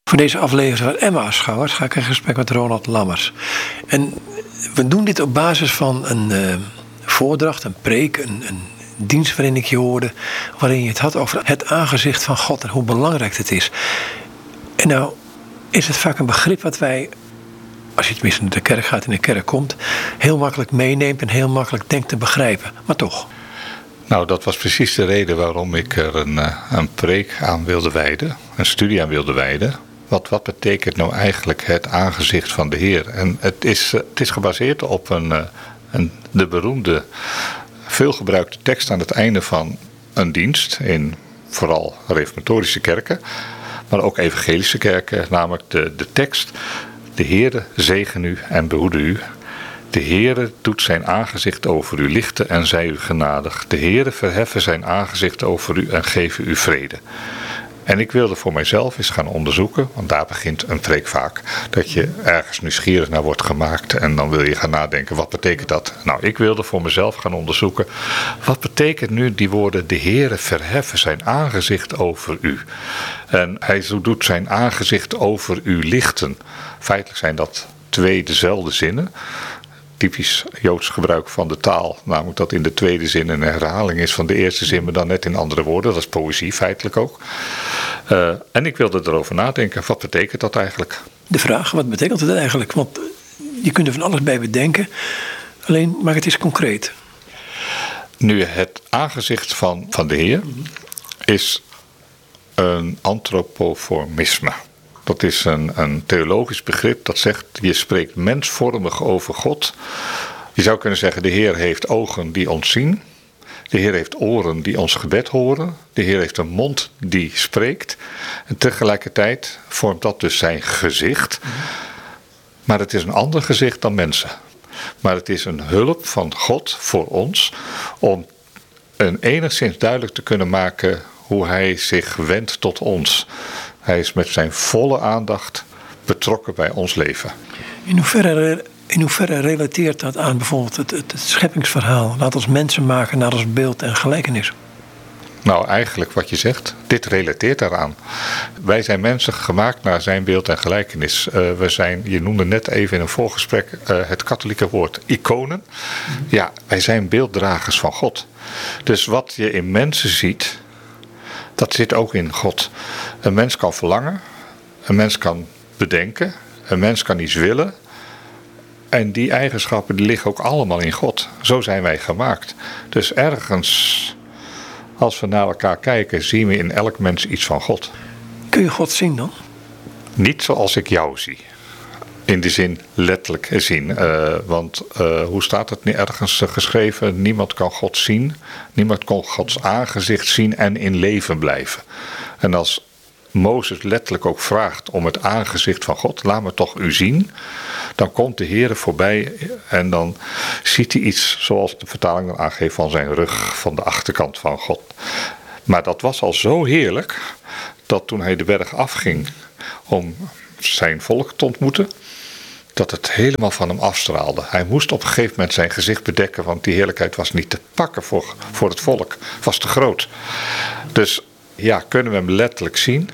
Voor deze aflevering van Emmausgangers ga ik in gesprek met Ronald Lammers. En we doen dit op basis van een voordracht, een preek, een dienst waarin ik je hoorde, waarin je het had over het aangezicht van God en hoe belangrijk het is. En nou is het vaak een begrip wat wij, als je tenminste naar de kerk gaat en in de kerk komt, heel makkelijk meeneemt en heel makkelijk denkt te begrijpen. Maar toch. Nou, dat was precies de reden waarom ik er een preek aan wilde wijden, een studie aan wilde wijden. Wat betekent nou eigenlijk het aangezicht van de Heer? En het is gebaseerd op de beroemde, veelgebruikte tekst aan het einde van een dienst in vooral reformatorische kerken, maar ook evangelische kerken, namelijk de tekst: de Heere zegen u en behoede u. De Heere doet zijn aangezicht over u lichten en zij u genadig. De Heere verheffen zijn aangezicht over u en geven u vrede. En ik wilde voor mijzelf eens gaan onderzoeken, want daar begint een preek vaak, dat je ergens nieuwsgierig naar wordt gemaakt en dan wil je gaan nadenken, wat betekent dat? Nou, ik wilde voor mezelf gaan onderzoeken, wat betekent nu die woorden: de Heere verheffen zijn aangezicht over u. En hij doet zijn aangezicht over u lichten. Feitelijk zijn dat twee dezelfde zinnen. Typisch Joods gebruik van de taal, namelijk dat in de tweede zin een herhaling is van de eerste zin, maar dan net in andere woorden. Dat is poëzie feitelijk ook. En ik wilde erover nadenken, wat betekent dat eigenlijk? De vraag, wat betekent het eigenlijk? Want je kunt er van alles bij bedenken, alleen maak het eens concreet. Nu, het aangezicht van de Heer is een antropoformisme. Dat is een theologisch begrip dat zegt, je spreekt mensvormig over God. Je zou kunnen zeggen, de Heer heeft ogen die ons zien. De Heer heeft oren die ons gebed horen. De Heer heeft een mond die spreekt. En tegelijkertijd vormt dat dus zijn gezicht. Maar het is een ander gezicht dan mensen. Maar het is een hulp van God voor ons om enigszins duidelijk te kunnen maken hoe hij zich wendt tot ons. Hij is met zijn volle aandacht betrokken bij ons leven. In hoeverre relateert dat aan bijvoorbeeld het scheppingsverhaal? Laat ons mensen maken naar ons beeld en gelijkenis. Nou, eigenlijk wat je zegt, dit relateert daaraan. Wij zijn mensen gemaakt naar zijn beeld en gelijkenis. Je noemde net even in een voorgesprek het katholieke woord iconen. Ja, wij zijn beelddragers van God. Dus wat je in mensen ziet, dat zit ook in God. Een mens kan verlangen, een mens kan bedenken, een mens kan iets willen. En die eigenschappen die liggen ook allemaal in God. Zo zijn wij gemaakt. Dus ergens, als we naar elkaar kijken, zien we in elk mens iets van God. Kun je God zien dan? Niet zoals ik jou zie. In de zin letterlijk zien. Want hoe staat het ergens geschreven? Niemand kan God zien. Niemand kan Gods aangezicht zien en in leven blijven. En als Mozes letterlijk ook vraagt om het aangezicht van God, laat me toch u zien. Dan komt de Heer voorbij en dan ziet hij iets, zoals de vertaling dan aangeeft, van zijn rug, van de achterkant van God. Maar dat was al zo heerlijk, dat toen hij de berg afging om zijn volk te ontmoeten, dat het helemaal van hem afstraalde. Hij moest op een gegeven moment zijn gezicht bedekken, want die heerlijkheid was niet te pakken voor het volk. Het was te groot. Dus ja, kunnen we hem letterlijk zien?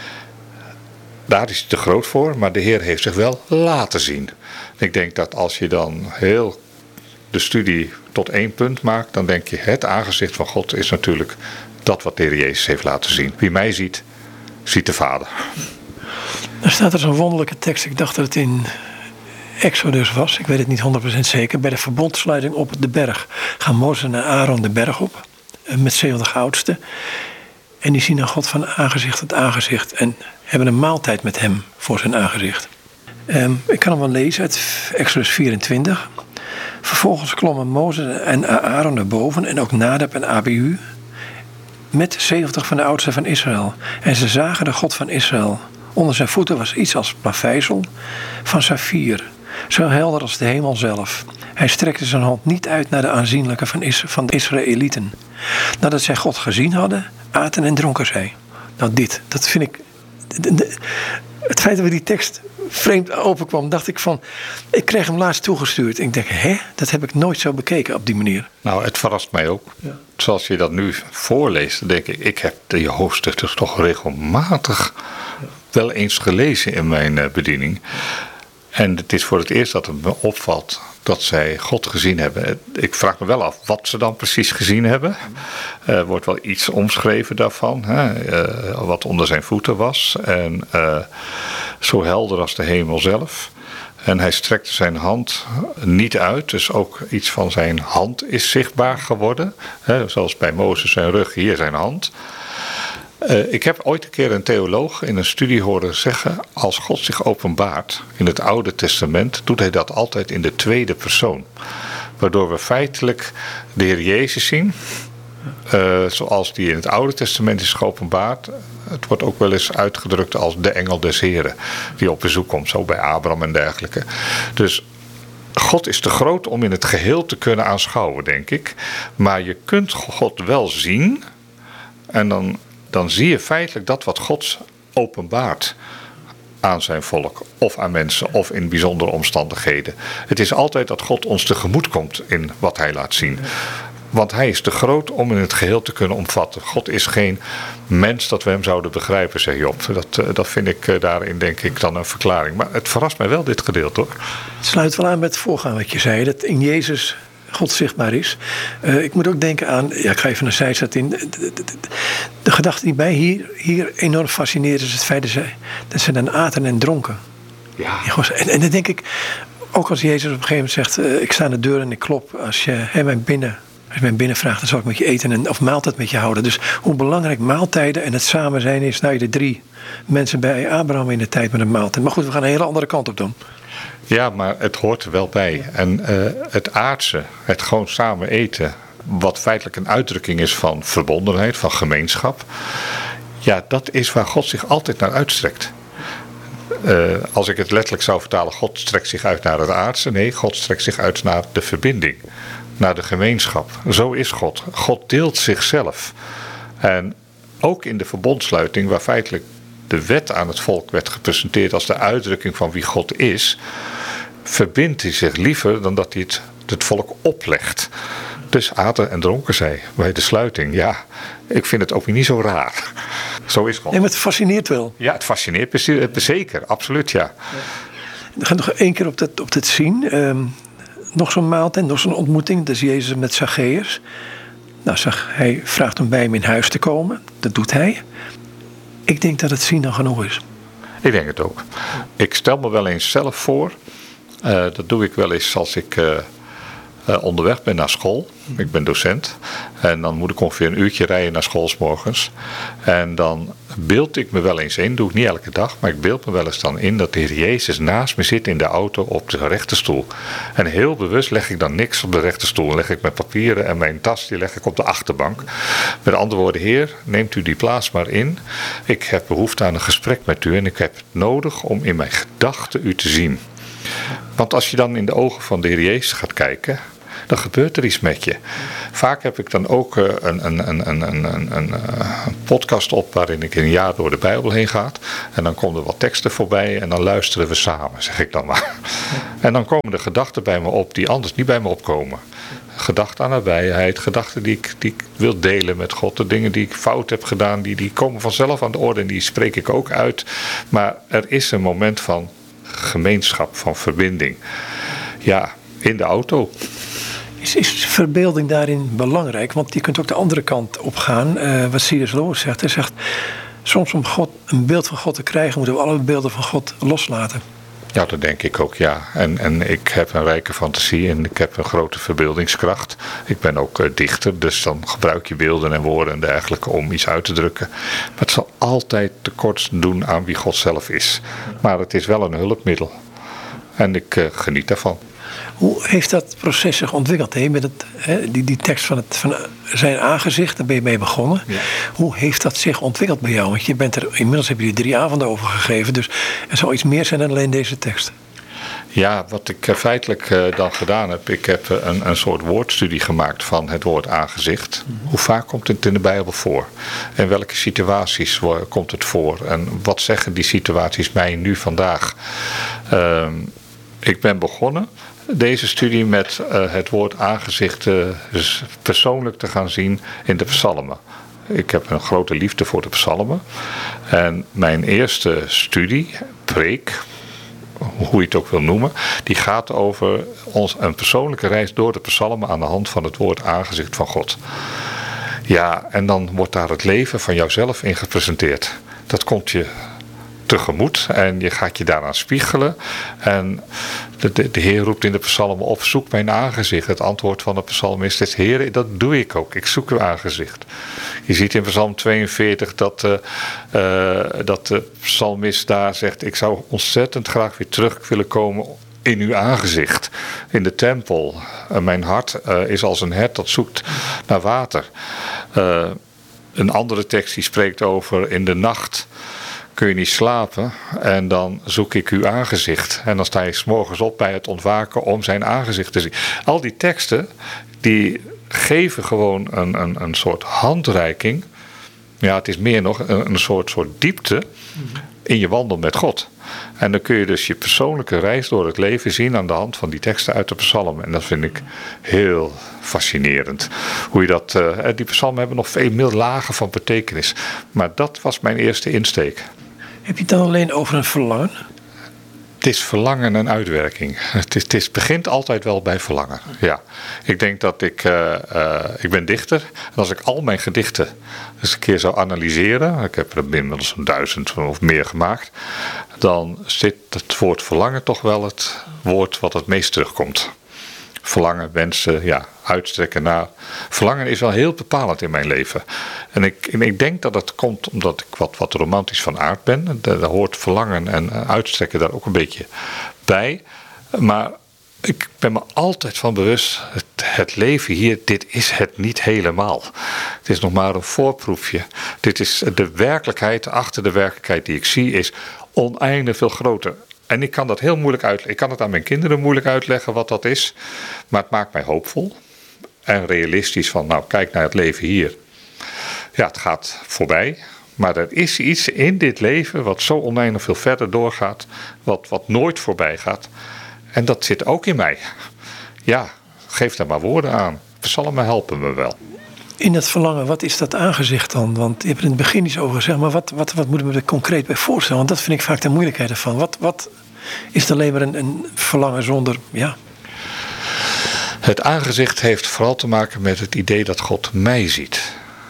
Daar is hij te groot voor, maar de Heer heeft zich wel laten zien. Ik denk dat als je dan heel de studie tot één punt maakt, dan denk je, het aangezicht van God is natuurlijk dat wat de Heer Jezus heeft laten zien. Wie mij ziet, ziet de Vader. Er staat er zo'n wonderlijke tekst, ik dacht dat het in Exodus was, ik weet het niet 100% zeker. Bij de verbondsluiting op de berg gaan Mozes en Aaron de berg op, met 70 oudsten. En die zien aan God van aangezicht tot aangezicht en hebben een maaltijd met hem voor zijn aangezicht. Ik kan hem wel lezen uit Exodus 24. Vervolgens klommen Mozes en Aaron naar boven en ook Nadab en Abihu met 70 van de oudsten van Israël. En ze zagen de God van Israël. Onder zijn voeten was iets als plaveisel van saffier, zo helder als de hemel zelf. Hij strekte zijn hand niet uit naar de aanzienlijke van de Israëlieten. Nadat zij God gezien hadden, aten en dronken zij. Nou dat vind ik, het feit dat we die tekst vreemd openkwam, dacht ik van, ik kreeg hem laatst toegestuurd. Ik denk, dat heb ik nooit zo bekeken op die manier. Nou, het verrast mij ook. Ja. Zoals je dat nu voorleest, dan denk ik heb die hoofdstukken toch regelmatig wel eens gelezen in mijn bediening. En het is voor het eerst dat het me opvalt dat zij God gezien hebben. Ik vraag me wel af wat ze dan precies gezien hebben. Er wordt wel iets omschreven daarvan. Wat onder zijn voeten was. En zo helder als de hemel zelf. En hij strekte zijn hand niet uit. Dus ook iets van zijn hand is zichtbaar geworden. Zoals bij Mozes zijn rug, hier zijn hand. Ik heb ooit een keer een theoloog in een studie horen zeggen: als God zich openbaart in het Oude Testament, doet hij dat altijd in de tweede persoon. Waardoor we feitelijk de Heer Jezus zien, zoals die in het Oude Testament is geopenbaard. Het wordt ook wel eens uitgedrukt als de engel des Heren, die op bezoek komt, zo bij Abraham en dergelijke. Dus God is te groot om in het geheel te kunnen aanschouwen, denk ik. Maar je kunt God wel zien en dan zie je feitelijk dat wat God openbaart aan zijn volk of aan mensen of in bijzondere omstandigheden. Het is altijd dat God ons tegemoet komt in wat hij laat zien. Want hij is te groot om in het geheel te kunnen omvatten. God is geen mens dat we hem zouden begrijpen, zegt Job. Dat vind ik daarin, denk ik, dan een verklaring. Maar het verrast mij wel, dit gedeelte, hoor. Het sluit wel aan met het voorgaande wat je zei. Dat in Jezus God zichtbaar is. Ik moet ook denken aan, ik ga even een zijstad in. De gedachte die mij hier enorm fascineert is het feit dat ze dan aten en dronken. Ja. En dan denk ik, ook als Jezus op een gegeven moment zegt, ik sta aan de deur en ik klop. Als je mij binnen vraagt, dan zal ik met je eten of maaltijd met je houden. Dus hoe belangrijk maaltijden en het samen zijn is. Nou, de 3 mensen bij Abraham in de tijd met een maaltijd. Maar goed, we gaan een hele andere kant op doen. Ja, maar het hoort er wel bij. En het aardse, het gewoon samen eten, wat feitelijk een uitdrukking is van verbondenheid, van gemeenschap. Ja, dat is waar God zich altijd naar uitstrekt. Als ik het letterlijk zou vertalen, God strekt zich uit naar het aardse. Nee, God strekt zich uit naar de verbinding, naar de gemeenschap. Zo is God. God deelt zichzelf. En ook in de verbondsluiting, waar feitelijk de wet aan het volk werd gepresenteerd als de uitdrukking van wie God is, verbindt hij zich liever dan dat hij het volk oplegt. Dus aten en dronken zij bij de sluiting. Ja, ik vind het ook niet zo raar. Zo is God. Nee, maar het fascineert wel. Ja, het fascineert zeker, absoluut, ja. We gaan nog 1 keer op dit zien. Nog zo'n maaltijd, nog zo'n ontmoeting. Dat is Jezus met Zacchaeus. Nou, hij vraagt hem bij hem in huis te komen. Dat doet hij. Ik denk dat het zien dan genoeg is. Ik denk het ook. Ik stel me wel eens zelf voor. Dat doe ik wel eens als ik onderweg ben naar school. Ik ben docent. En dan moet ik ongeveer een uurtje rijden naar school 's morgens. En dan beeld ik me wel eens in. Doe ik niet elke dag. Maar ik beeld me wel eens dan in dat de Heer Jezus naast me zit in de auto op de rechterstoel. En heel bewust leg ik dan niks op de rechterstoel. Leg ik mijn papieren en mijn tas die leg ik op de achterbank. Met andere woorden, Heer, neemt u die plaats maar in. Ik heb behoefte aan een gesprek met u. En ik heb het nodig om in mijn gedachten u te zien. Want als je dan in de ogen van de Heer Jezus gaat kijken, dan gebeurt er iets met je. Vaak heb ik dan ook een podcast op waarin ik een jaar door de Bijbel heen ga. En dan komen er wat teksten voorbij en dan luisteren we samen, zeg ik dan maar. En dan komen er gedachten bij me op die anders niet bij me opkomen. Gedachten aan nabijheid, gedachten die ik wil delen met God. De dingen die ik fout heb gedaan, die komen vanzelf aan de orde en die spreek ik ook uit. Maar er is een moment van gemeenschap, van verbinding. Ja, in de auto. Is verbeelding daarin belangrijk? Want je kunt ook de andere kant op gaan. Wat C.S. Lewis zegt. Hij zegt, soms om een beeld van God te krijgen, moeten we alle beelden van God loslaten. Ja, dat denk ik ook, ja. En ik heb een rijke fantasie en ik heb een grote verbeeldingskracht. Ik ben ook dichter, dus dan gebruik je beelden en woorden en dergelijke om iets uit te drukken. Maar het zal altijd tekort doen aan wie God zelf is. Maar het is wel een hulpmiddel. En ik geniet daarvan. Hoe heeft dat proces zich ontwikkeld? Die tekst van zijn aangezicht, daar ben je mee begonnen. Ja. Hoe heeft dat zich ontwikkeld bij jou? Want inmiddels heb je er 3 avonden over gegeven. Dus er zal iets meer zijn dan alleen deze tekst. Ja, wat ik feitelijk dan gedaan heb. Ik heb een soort woordstudie gemaakt van het woord aangezicht. Mm-hmm. Hoe vaak komt het in de Bijbel voor? En welke situaties komt het voor? En wat zeggen die situaties mij nu vandaag? Ik ben begonnen deze studie met het woord aangezicht dus persoonlijk te gaan zien in de psalmen. Ik heb een grote liefde voor de psalmen. En mijn eerste studie, preek, hoe je het ook wil noemen, die gaat over een persoonlijke reis door de psalmen aan de hand van het woord aangezicht van God. Ja, en dan wordt daar het leven van jouzelf in gepresenteerd. Dat komt je tegemoet en je gaat je daaraan spiegelen. En de Heer roept in de psalmen op, zoek mijn aangezicht. Het antwoord van de psalmist is, Heer, dat doe ik ook. Ik zoek uw aangezicht. Je ziet in psalm 42 dat de psalmist daar zegt, ik zou ontzettend graag weer terug willen komen in uw aangezicht, in de tempel. Mijn hart is als een hert dat zoekt naar water. Een andere tekst die spreekt over, in de nacht kun je niet slapen en dan zoek ik uw aangezicht. En dan sta je 's morgens op bij het ontwaken om zijn aangezicht te zien. Al die teksten die geven gewoon een soort handreiking. Ja, het is meer nog een soort diepte in je wandel met God. En dan kun je dus je persoonlijke reis door het leven zien aan de hand van die teksten uit de psalmen. En dat vind ik heel fascinerend. Hoe je dat, die psalmen hebben nog veel meer lagen van betekenis. Maar dat was mijn eerste insteek. Heb je het dan alleen over een verlangen? Het is verlangen en uitwerking. Het begint altijd wel bij verlangen. Ja. Ik denk dat ik ben dichter. En als ik al mijn gedichten eens een keer zou analyseren. Ik heb er inmiddels 1000 of meer gemaakt. Dan zit het woord verlangen toch wel het woord wat het meest terugkomt. Verlangen, wensen, ja, uitstrekken naar. Verlangen is wel heel bepalend in mijn leven. En ik denk dat het komt omdat ik wat romantisch van aard ben. Daar hoort verlangen en uitstrekken daar ook een beetje bij. Maar ik ben me altijd van bewust, het leven hier, dit is het niet helemaal. Het is nog maar een voorproefje. Dit is de werkelijkheid, achter de werkelijkheid die ik zie, is oneindig veel groter. En ik kan dat heel moeilijk uitleggen. Ik kan het aan mijn kinderen moeilijk uitleggen wat dat is. Maar het maakt mij hoopvol. En realistisch van, nou, kijk naar het leven hier. Ja, het gaat voorbij. Maar er is iets in dit leven wat zo oneindig veel verder doorgaat. Wat nooit voorbij gaat. En dat zit ook in mij. Ja, geef daar maar woorden aan. Psalmen helpen me wel. In dat verlangen, wat is dat aangezicht dan? Want je hebt er in het begin iets over gezegd, maar wat moet ik me er concreet bij voorstellen? Want dat vind ik vaak de moeilijkheid ervan. Wat is het alleen maar een verlangen zonder, ja? Het aangezicht heeft vooral te maken met het idee dat God mij ziet.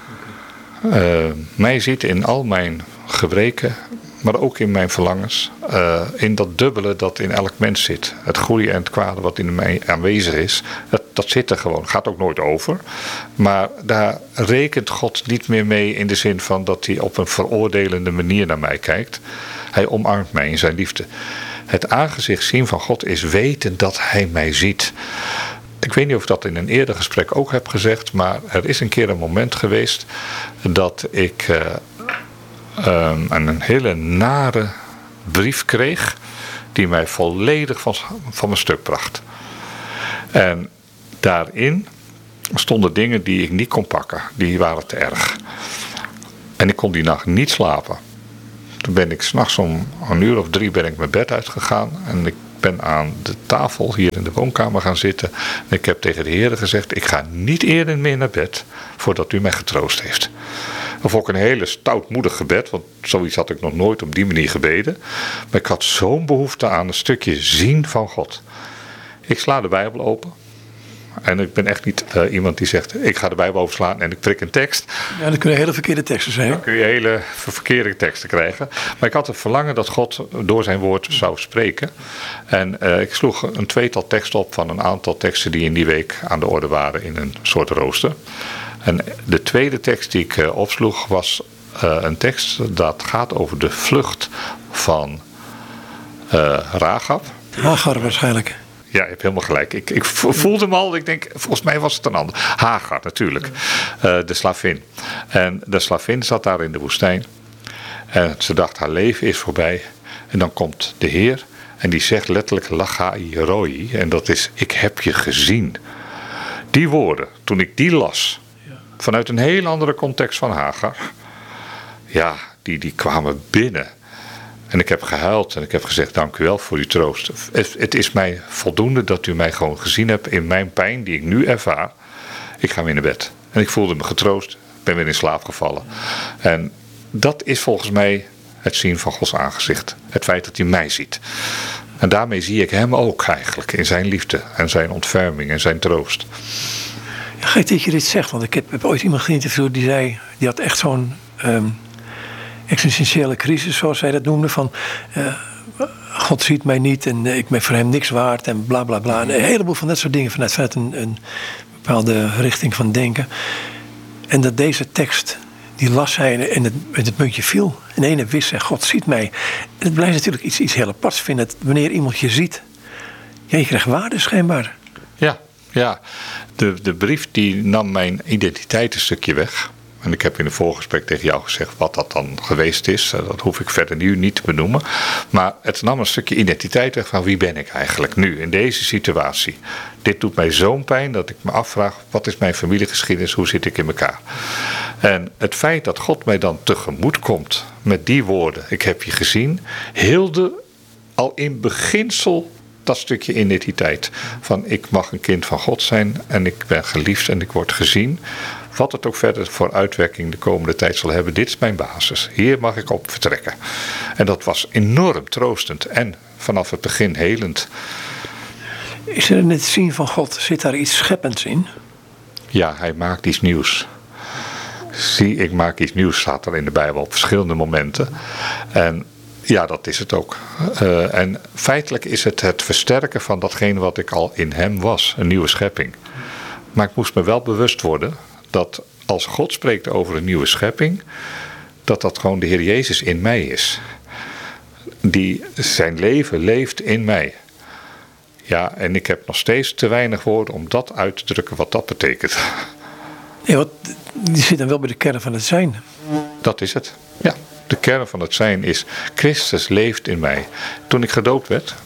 Mij ziet in al mijn gebreken, maar ook in mijn verlangens. In dat dubbele dat in elk mens zit. Het goede en het kwade wat in mij aanwezig is. Dat zit er gewoon. Gaat ook nooit over. Maar daar rekent God niet meer mee in de zin van dat hij op een veroordelende manier naar mij kijkt. Hij omarmt mij in zijn liefde. Het aangezicht zien van God is weten dat hij mij ziet. Ik weet niet of ik dat in een eerder gesprek ook heb gezegd. Maar er is een keer een moment geweest dat ik een hele nare brief kreeg die mij volledig van mijn stuk bracht. En daarin stonden dingen die ik niet kon pakken. Die waren te erg. En ik kon die nacht niet slapen. Toen ben ik 's nachts om 1:03 ben ik mijn bed uitgegaan. En ik ben aan de tafel hier in de woonkamer gaan zitten. En ik heb tegen de Heer gezegd, ik ga niet eerder meer naar bed voordat u mij getroost heeft. Dat vond ik een hele stoutmoedig gebed, want zoiets had ik nog nooit op die manier gebeden. Maar ik had zo'n behoefte aan een stukje zien van God. Ik sla de Bijbel open. En ik ben echt niet iemand die zegt, ik ga de Bijbel openslaan en ik prik een tekst. Ja, dat kunnen hele verkeerde teksten zijn. Dan kun je hele verkeerde teksten krijgen. Maar ik had het verlangen dat God door zijn woord zou spreken. En ik sloeg een tweetal teksten op van een aantal teksten die in die week aan de orde waren in een soort rooster. En de tweede tekst die ik opsloeg was een tekst dat gaat over de vlucht van Rahab. Hagar waarschijnlijk. Ja, je hebt helemaal gelijk. Ik voelde hem al, ik denk, volgens mij was het een ander. Hagar natuurlijk, de slavin. En de slavin zat daar in de woestijn. En ze dacht, haar leven is voorbij. En dan komt de Heer en die zegt letterlijk, lachai roi. En dat is, ik heb je gezien. Die woorden, toen ik die las, vanuit een heel andere context van Hagar. Ja, die kwamen binnen. En ik heb gehuild en ik heb gezegd, dank u wel voor uw troost. Het is mij voldoende dat u mij gewoon gezien hebt in mijn pijn die ik nu ervaar. Ik ga weer naar bed. En ik voelde me getroost. ben weer in slaap gevallen. En dat is volgens mij het zien van Gods aangezicht. Het feit dat hij mij ziet. En daarmee zie ik hem ook eigenlijk in zijn liefde en zijn ontferming en zijn troost. Ja, gek dat je dit zegt, want ik heb ooit iemand geïnterviewd die zei, die had echt zo'n existentiële crisis, zoals zij dat noemde, van God ziet mij niet en ik ben voor hem niks waard en bla bla bla. En een heleboel van dat soort dingen vanuit een bepaalde richting van denken. En dat deze tekst, die las hij en het muntje viel. En de ene wist, God ziet mij. En het blijft natuurlijk iets heel aparts vinden. Wanneer iemand je ziet, ja, je krijgt waarde schijnbaar. Ja. De brief die nam mijn identiteit een stukje weg. En ik heb in een voorgesprek tegen jou gezegd wat dat dan geweest is. Dat hoef ik verder nu niet te benoemen. Maar het nam een stukje identiteit weg van wie ben ik eigenlijk nu in deze situatie. Dit doet mij zo'n pijn dat ik me afvraag, wat is mijn familiegeschiedenis, hoe zit ik in elkaar? En het feit dat God mij dan tegemoet komt met die woorden, ik heb je gezien, hielde al in beginsel dat stukje identiteit. Van ik mag een kind van God zijn en ik ben geliefd en ik word gezien. Wat het ook verder voor uitwerking de komende tijd zal hebben, dit is mijn basis. Hier mag ik op vertrekken. En dat was enorm troostend en vanaf het begin helend. Is er in het zien van God, zit daar iets scheppends in? Ja, hij maakt iets nieuws. Zie, ik maak iets nieuws, staat er in de Bijbel op verschillende momenten. En ja, dat is het ook. En feitelijk is het versterken van datgene wat ik al in hem was. Een nieuwe schepping. Maar ik moest me wel bewust worden dat als God spreekt over een nieuwe schepping, dat gewoon de Heer Jezus in mij is. Die zijn leven leeft in mij. Ja, en ik heb nog steeds te weinig woorden om dat uit te drukken wat dat betekent. Ja, want die zit dan wel bij de kern van het zijn. Dat is het, ja. De kern van het zijn is, Christus leeft in mij. Toen ik gedoopt werd,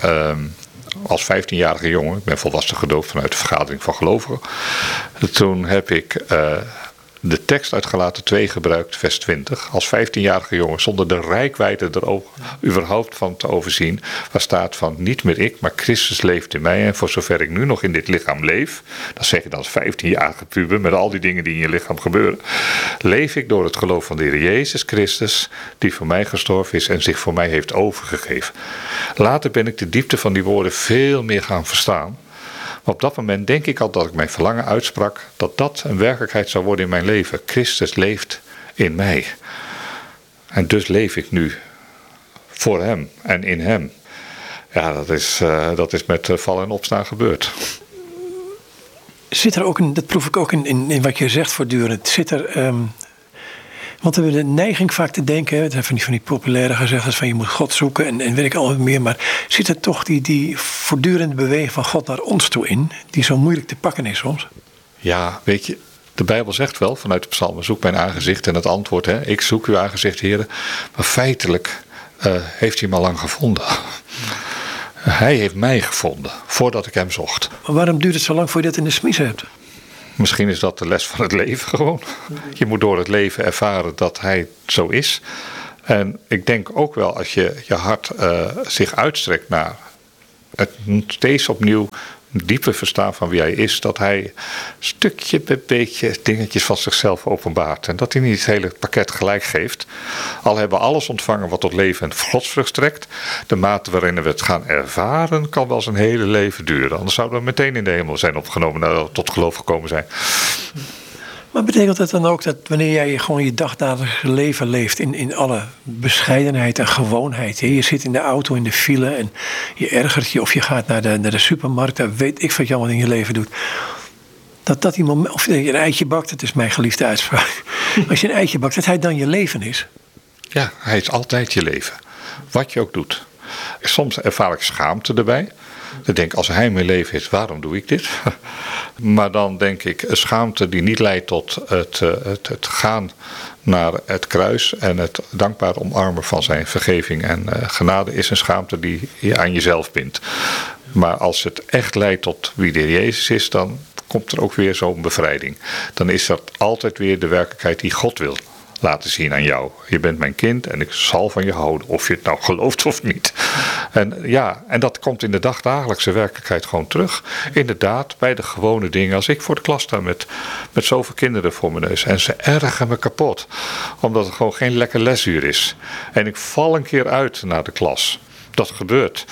als 15-jarige jongen, ik ben volwassen gedoopt vanuit de vergadering van gelovigen. Toen heb ik de tekst uit Galaten 2 gebruikt, vers 20. Als 15-jarige jongen, zonder de reikwijdte er überhaupt van te overzien. Waar staat van, niet meer ik, maar Christus leeft in mij. En voor zover ik nu nog in dit lichaam leef, dat zeg je dan als 15-jarige puber, met al die dingen die in je lichaam gebeuren. Leef ik door het geloof van de Heer Jezus Christus, die voor mij gestorven is en zich voor mij heeft overgegeven. Later ben ik de diepte van die woorden veel meer gaan verstaan. Maar op dat moment denk ik al dat ik mijn verlangen uitsprak, dat dat een werkelijkheid zou worden in mijn leven. Christus leeft in mij. En dus leef ik nu voor hem en in hem. Ja, dat is met vallen en opstaan gebeurd. Zit er ook dat proef ik ook in wat je zegt voortdurend. Zit er, want we hebben de neiging vaak te denken, het zijn van die populaire gezegdes van je moet God zoeken en weet ik al meer, maar zit er toch die voortdurende beweging van God naar ons toe in, die zo moeilijk te pakken is soms? Ja, weet je, de Bijbel zegt wel vanuit de psalmen, zoek mijn aangezicht en het antwoord, ik zoek uw aangezicht, Heere. Maar feitelijk heeft hij me al lang gevonden. Hij heeft mij gevonden, voordat ik hem zocht. Maar waarom duurt het zo lang voor je dat in de smiezen hebt? Misschien is dat de les van het leven gewoon. Je moet door het leven ervaren dat hij zo is. En ik denk ook wel als je hart zich uitstrekt naar het steeds opnieuw diepe verstaan van wie hij is, dat hij stukje bij beetje dingetjes van zichzelf openbaart. En dat hij niet het hele pakket gelijk geeft. Al hebben we alles ontvangen wat tot leven en godsvrucht strekt. De mate waarin we het gaan ervaren kan wel zijn hele leven duren. Anders zouden we meteen in de hemel zijn opgenomen nadat we tot geloof gekomen zijn. Maar betekent dat dan ook dat wanneer jij gewoon je dagdagelijkse leven leeft in alle bescheidenheid en gewoonheid. Je zit in de auto in de file en je ergert je of je gaat naar de supermarkt. Daar weet ik wat je allemaal in je leven doet. Dat die moment, of je een eitje bakt, dat is mijn geliefde uitspraak. Als je een eitje bakt, dat hij dan je leven is. Ja, hij is altijd je leven. Wat je ook doet. Soms ervaar ik schaamte erbij. Dan denk ik, als hij mijn leven is, waarom doe ik dit? Maar dan denk ik, een schaamte die niet leidt tot het gaan naar het kruis en het dankbaar omarmen van zijn vergeving en genade is een schaamte die je aan jezelf bindt. Maar als het echt leidt tot wie de Heer Jezus is, dan komt er ook weer zo'n bevrijding. Dan is dat altijd weer de werkelijkheid die God wil laten zien aan jou. Je bent mijn kind en ik zal van je houden, of je het nou gelooft of niet. En dat komt in de dagdagelijkse werkelijkheid gewoon terug. Inderdaad, bij de gewone dingen. Als ik voor de klas sta met zoveel kinderen voor mijn neus en ze ergeren me kapot. Omdat het gewoon geen lekker lesuur is. En ik val een keer uit naar de klas. Dat gebeurt.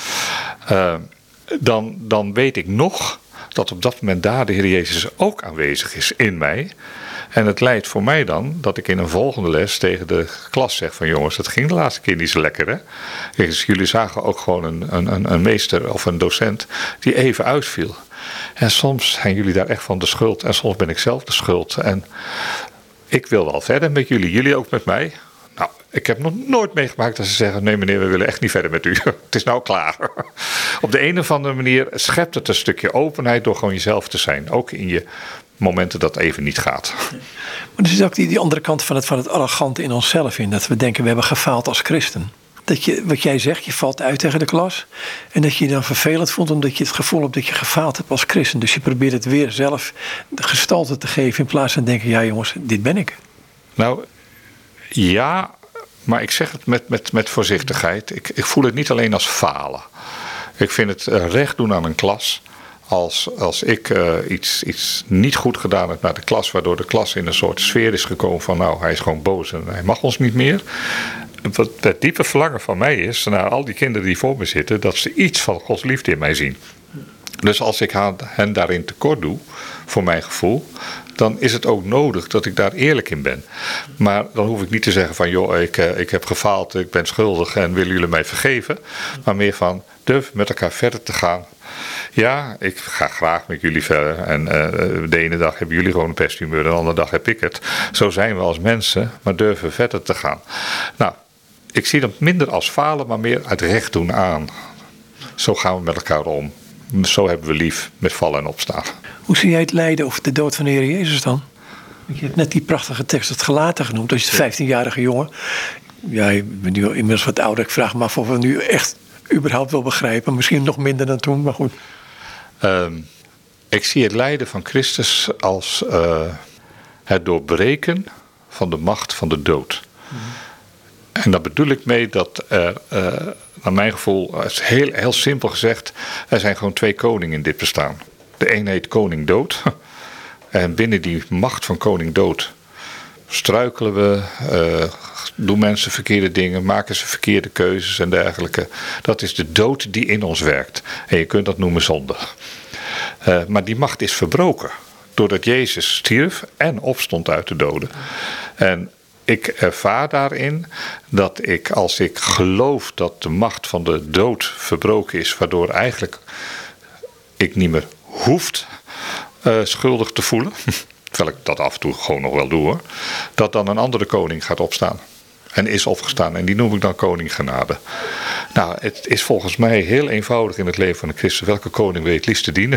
Dan weet ik nog dat op dat moment daar de Heer Jezus ook aanwezig is in mij. En het leidt voor mij dan dat ik in een volgende les tegen de klas zeg van jongens, dat ging de laatste keer niet zo lekker hè. Dus jullie zagen ook gewoon een meester of een docent die even uitviel. En soms zijn jullie daar echt van de schuld en soms ben ik zelf de schuld. En ik wil wel verder met jullie, jullie ook met mij. Nou, ik heb nog nooit meegemaakt dat ze zeggen, nee meneer, we willen echt niet verder met u. Het is nou klaar. Op de een of andere manier schept het een stukje openheid door gewoon jezelf te zijn. Ook in je momenten dat het even niet gaat. Maar er zit ook die andere kant van het arrogante in onszelf in. Dat we denken, we hebben gefaald als christen. Dat je, wat jij zegt, je valt uit tegen de klas. En dat je je dan vervelend voelt omdat je het gevoel hebt dat je gefaald hebt als christen. Dus je probeert het weer zelf de gestalte te geven in plaats van te denken, ja jongens, dit ben ik. Nou, ja, maar ik zeg het met voorzichtigheid. Ik voel het niet alleen als falen. Ik vind het recht doen aan een klas. Als ik iets niet goed gedaan heb naar de klas, waardoor de klas in een soort sfeer is gekomen van nou, hij is gewoon boos en hij mag ons niet meer. Wat het diepe verlangen van mij is, naar al die kinderen die voor me zitten, dat ze iets van Gods liefde in mij zien. Dus als ik hen daarin tekort doe, voor mijn gevoel, dan is het ook nodig dat ik daar eerlijk in ben. Maar dan hoef ik niet te zeggen van joh, ik heb gefaald, ik ben schuldig en willen jullie mij vergeven. Maar meer van durf met elkaar verder te gaan. Ja, ik ga graag met jullie verder. En de ene dag hebben jullie gewoon een pesthumeur, de andere dag heb ik het. Zo zijn we als mensen, maar durven verder te gaan. Nou, ik zie dat minder als falen, maar meer uit recht doen aan. Zo gaan we met elkaar om. Zo hebben we lief met vallen en opstaan. Hoe zie jij het lijden of de dood van de Heer Jezus dan? Want je hebt net die prachtige tekst het gelaten genoemd. Als je het 15-jarige jongen. Ja, je bent nu inmiddels wat ouder. Ik vraag me af of we nu echt überhaupt wel begrijpen. Misschien nog minder dan toen, maar goed. Ik zie het lijden van Christus als het doorbreken van de macht van de dood. En daar bedoel ik mee dat naar mijn gevoel, is heel simpel gezegd, er zijn gewoon twee koningen in dit bestaan. De een heet koning dood. En binnen die macht van koning dood struikelen we, doen mensen verkeerde dingen, maken ze verkeerde keuzes en dergelijke. Dat is de dood die in ons werkt. En je kunt dat noemen zonde. Maar die macht is verbroken. Doordat Jezus stierf en opstond uit de doden. En ik ervaar daarin dat als ik geloof dat de macht van de dood verbroken is, waardoor eigenlijk ik niet meer hoeft schuldig te voelen, terwijl ik dat af en toe gewoon nog wel doe hoor, dat dan een andere koning gaat opstaan. En is opgestaan. En die noem ik dan koning genade. Nou, het is volgens mij heel eenvoudig in het leven van een christen. Welke koning wil je het liefst te dienen?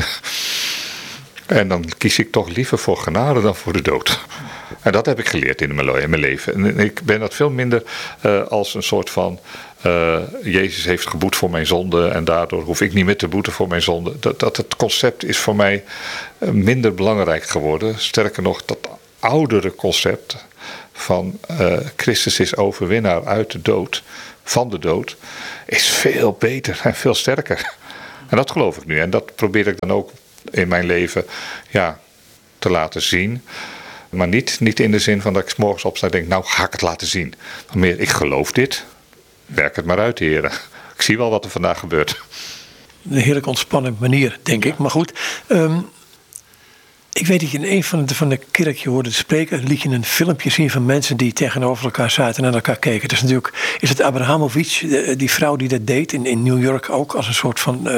En dan kies ik toch liever voor genade dan voor de dood. En dat heb ik geleerd in mijn leven. En ik ben dat veel minder als een soort van Jezus heeft geboet voor mijn zonde en daardoor hoef ik niet meer te boeten voor mijn zonde. Dat het concept is voor mij minder belangrijk geworden. Sterker nog, dat oudere concept van Christus is overwinnaar uit de dood, van de dood, is veel beter en veel sterker. En dat geloof ik nu. En dat probeer ik dan ook in mijn leven te laten zien. Maar niet in de zin van dat ik 's morgens opsta en denk, nou ga ik het laten zien. Maar meer, ik geloof dit. Werk het maar uit, heren. Ik zie wel wat er vandaag gebeurt. Een heerlijk ontspannen manier, denk ik. Maar goed, ik weet dat je in een van de kerkje hoorde spreken, liet je een filmpje zien van mensen die tegenover elkaar zaten en naar elkaar keken. Dus natuurlijk is het Abrahamovic, die vrouw die dat deed in New York ook, als een soort van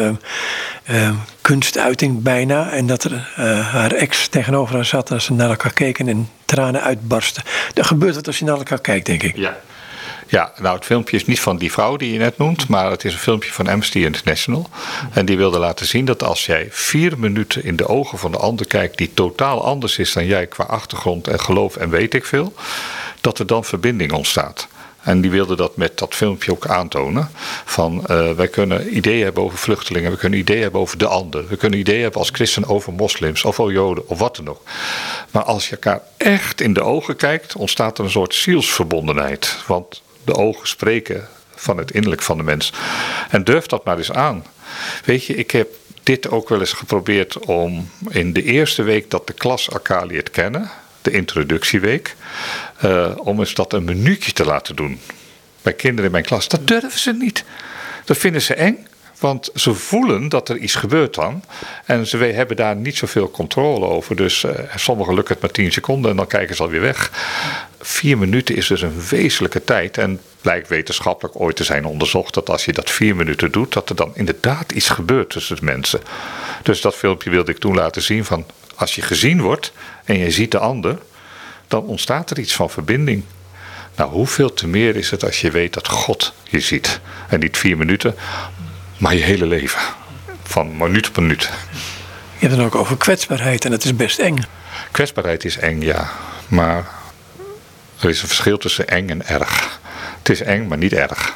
kunstuiting bijna. En dat er haar ex tegenover haar zat en ze naar elkaar keken en tranen uitbarsten. Er gebeurt wat als je naar elkaar kijkt, denk ik. Ja, nou het filmpje is niet van die vrouw die je net noemt, maar het is een filmpje van Amnesty International. En die wilde laten zien dat als jij 4 minuten in de ogen van de ander kijkt die totaal anders is dan jij qua achtergrond en geloof en weet ik veel, dat er dan verbinding ontstaat. En die wilde dat met dat filmpje ook aantonen. Van wij kunnen ideeën hebben over vluchtelingen, we kunnen ideeën hebben over de ander. We kunnen ideeën hebben als christen over moslims of over joden of wat dan ook. Maar als je elkaar echt in de ogen kijkt, ontstaat er een soort zielsverbondenheid. Want de ogen spreken van het innerlijk van de mens. En durf dat maar eens aan. Weet je, ik heb dit ook wel eens geprobeerd om in de eerste week dat de klas elkaar leert kennen, de introductieweek, om eens dat een minuutje te laten doen. Bij kinderen in mijn klas, dat durven ze niet. Dat vinden ze eng. Want ze voelen dat er iets gebeurt dan. En ze hebben daar niet zoveel controle over. Dus sommigen lukt het maar 10 seconden en dan kijken ze alweer weg. 4 minuten is dus een wezenlijke tijd. En blijkt wetenschappelijk ooit te zijn onderzocht dat als je dat 4 minuten doet, dat er dan inderdaad iets gebeurt tussen de mensen. Dus dat filmpje wilde ik toen laten zien van als je gezien wordt en je ziet de ander, dan ontstaat er iets van verbinding. Nou, hoeveel te meer is het als je weet dat God je ziet. En niet 4 minuten, maar je hele leven. Van minuut op minuut. Je hebt het ook over kwetsbaarheid en dat is best eng. Kwetsbaarheid is eng, ja. Maar er is een verschil tussen eng en erg. Het is eng, maar niet erg.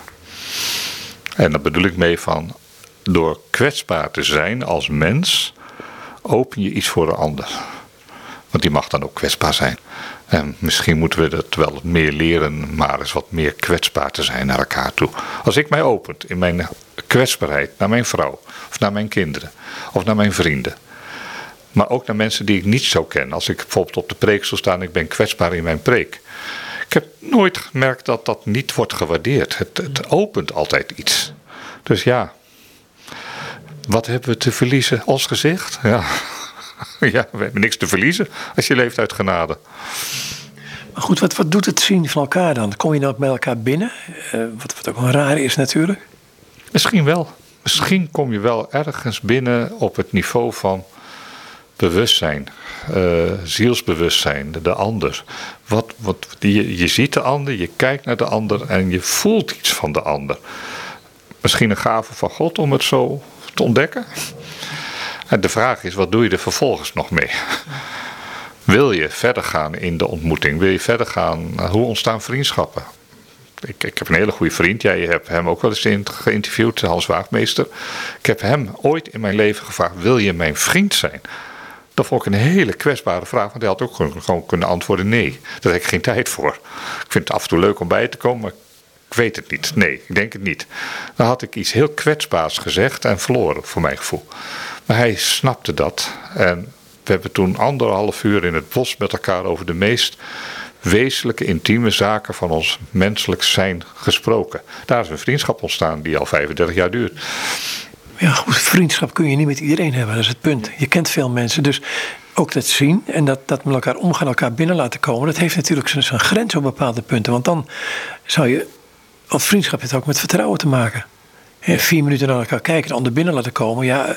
En daar bedoel ik mee van, door kwetsbaar te zijn als mens, open je iets voor de ander. Want die mag dan ook kwetsbaar zijn. En misschien moeten we dat wel meer leren, maar eens wat meer kwetsbaar te zijn naar elkaar toe. Als ik mij open in mijn kwetsbaarheid naar mijn vrouw, of naar mijn kinderen, of naar mijn vrienden. Maar ook naar mensen die ik niet zo ken. Als ik bijvoorbeeld op de preekstoel sta en ik ben kwetsbaar in mijn preek. Ik heb nooit gemerkt dat dat niet wordt gewaardeerd. Het opent altijd iets. Dus ja, wat hebben we te verliezen? Ons gezicht? Ja. Ja, we hebben niks te verliezen als je leeft uit genade. Maar goed, wat doet het zien van elkaar dan? Kom je nou bij elkaar binnen? Wat ook wel raar is natuurlijk. Misschien wel. Misschien kom je wel ergens binnen op het niveau van bewustzijn. Zielsbewustzijn, de ander. Je ziet de ander, je kijkt naar de ander en je voelt iets van de ander. Misschien een gave van God om het zo te ontdekken. En de vraag is, wat doe je er vervolgens nog mee? Wil je verder gaan in de ontmoeting? Wil je verder gaan? Hoe ontstaan vriendschappen? Ik heb een hele goede vriend. Jij hebt hem ook wel eens geïnterviewd, Hans Waagmeester. Ik heb hem ooit in mijn leven gevraagd, wil je mijn vriend zijn? Dat vond ik een hele kwetsbare vraag, want hij had ook gewoon kunnen antwoorden nee. Daar heb ik geen tijd voor. Ik vind het af en toe leuk om bij te komen, maar ik weet het niet. Nee, ik denk het niet. Dan had ik iets heel kwetsbaars gezegd en verloren, voor mijn gevoel. Maar hij snapte dat. En we hebben toen 1,5 uur in het bos met elkaar over de meest wezenlijke, intieme zaken van ons menselijk zijn gesproken. Daar is een vriendschap ontstaan die al 35 jaar duurt. Ja, goed, vriendschap kun je niet met iedereen hebben, dat is het punt. Je kent veel mensen, dus ook dat zien en dat met elkaar omgaan, elkaar binnen laten komen, dat heeft natuurlijk zijn grens op bepaalde punten. Want dan zou je, want vriendschap heeft ook met vertrouwen te maken. 4 minuten naar elkaar kijken, de ander binnen laten komen. Ja,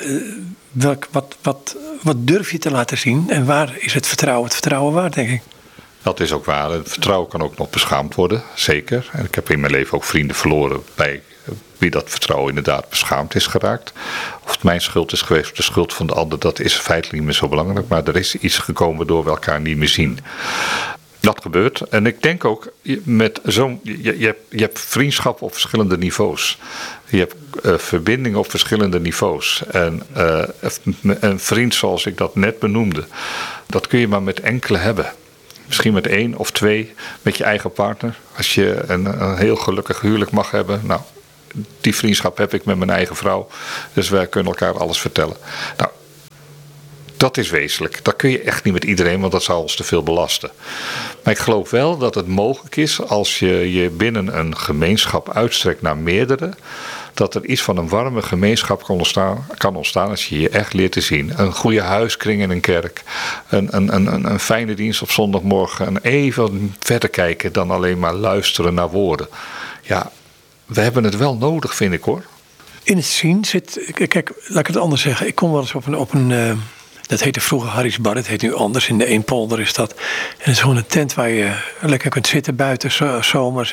wat durf je te laten zien en waar is het vertrouwen waard, denk ik. Dat is ook waar. Het vertrouwen kan ook nog beschaamd worden, zeker. En ik heb in mijn leven ook vrienden verloren bij wie dat vertrouwen inderdaad beschaamd is geraakt. Of het mijn schuld is geweest of de schuld van de ander, dat is feitelijk niet meer zo belangrijk. Maar er is iets gekomen waardoor we elkaar niet meer zien. Dat gebeurt. En ik denk ook, met je hebt vriendschap op verschillende niveaus. Je hebt verbinding op verschillende niveaus. En een vriend zoals ik dat net benoemde, dat kun je maar met enkele hebben. Misschien met 1 of 2 met je eigen partner. Als je een heel gelukkig huwelijk mag hebben. Nou, die vriendschap heb ik met mijn eigen vrouw. Dus wij kunnen elkaar alles vertellen. Nou, dat is wezenlijk. Dat kun je echt niet met iedereen, want dat zou ons te veel belasten. Maar ik geloof wel dat het mogelijk is als je je binnen een gemeenschap uitstrekt naar meerdere, dat er iets van een warme gemeenschap kan ontstaan als je je echt leert te zien. Een goede huiskring in een kerk. Een fijne dienst op zondagmorgen. En even verder kijken dan alleen maar luisteren naar woorden. Ja, we hebben het wel nodig, vind ik hoor. In het zien zit, kijk, laat ik het anders zeggen. Ik kom wel eens op een dat heette vroeger Harry's Bar, het heet nu anders. In de Eempolder is dat. En het is gewoon een tent waar je lekker kunt zitten buiten, zomers.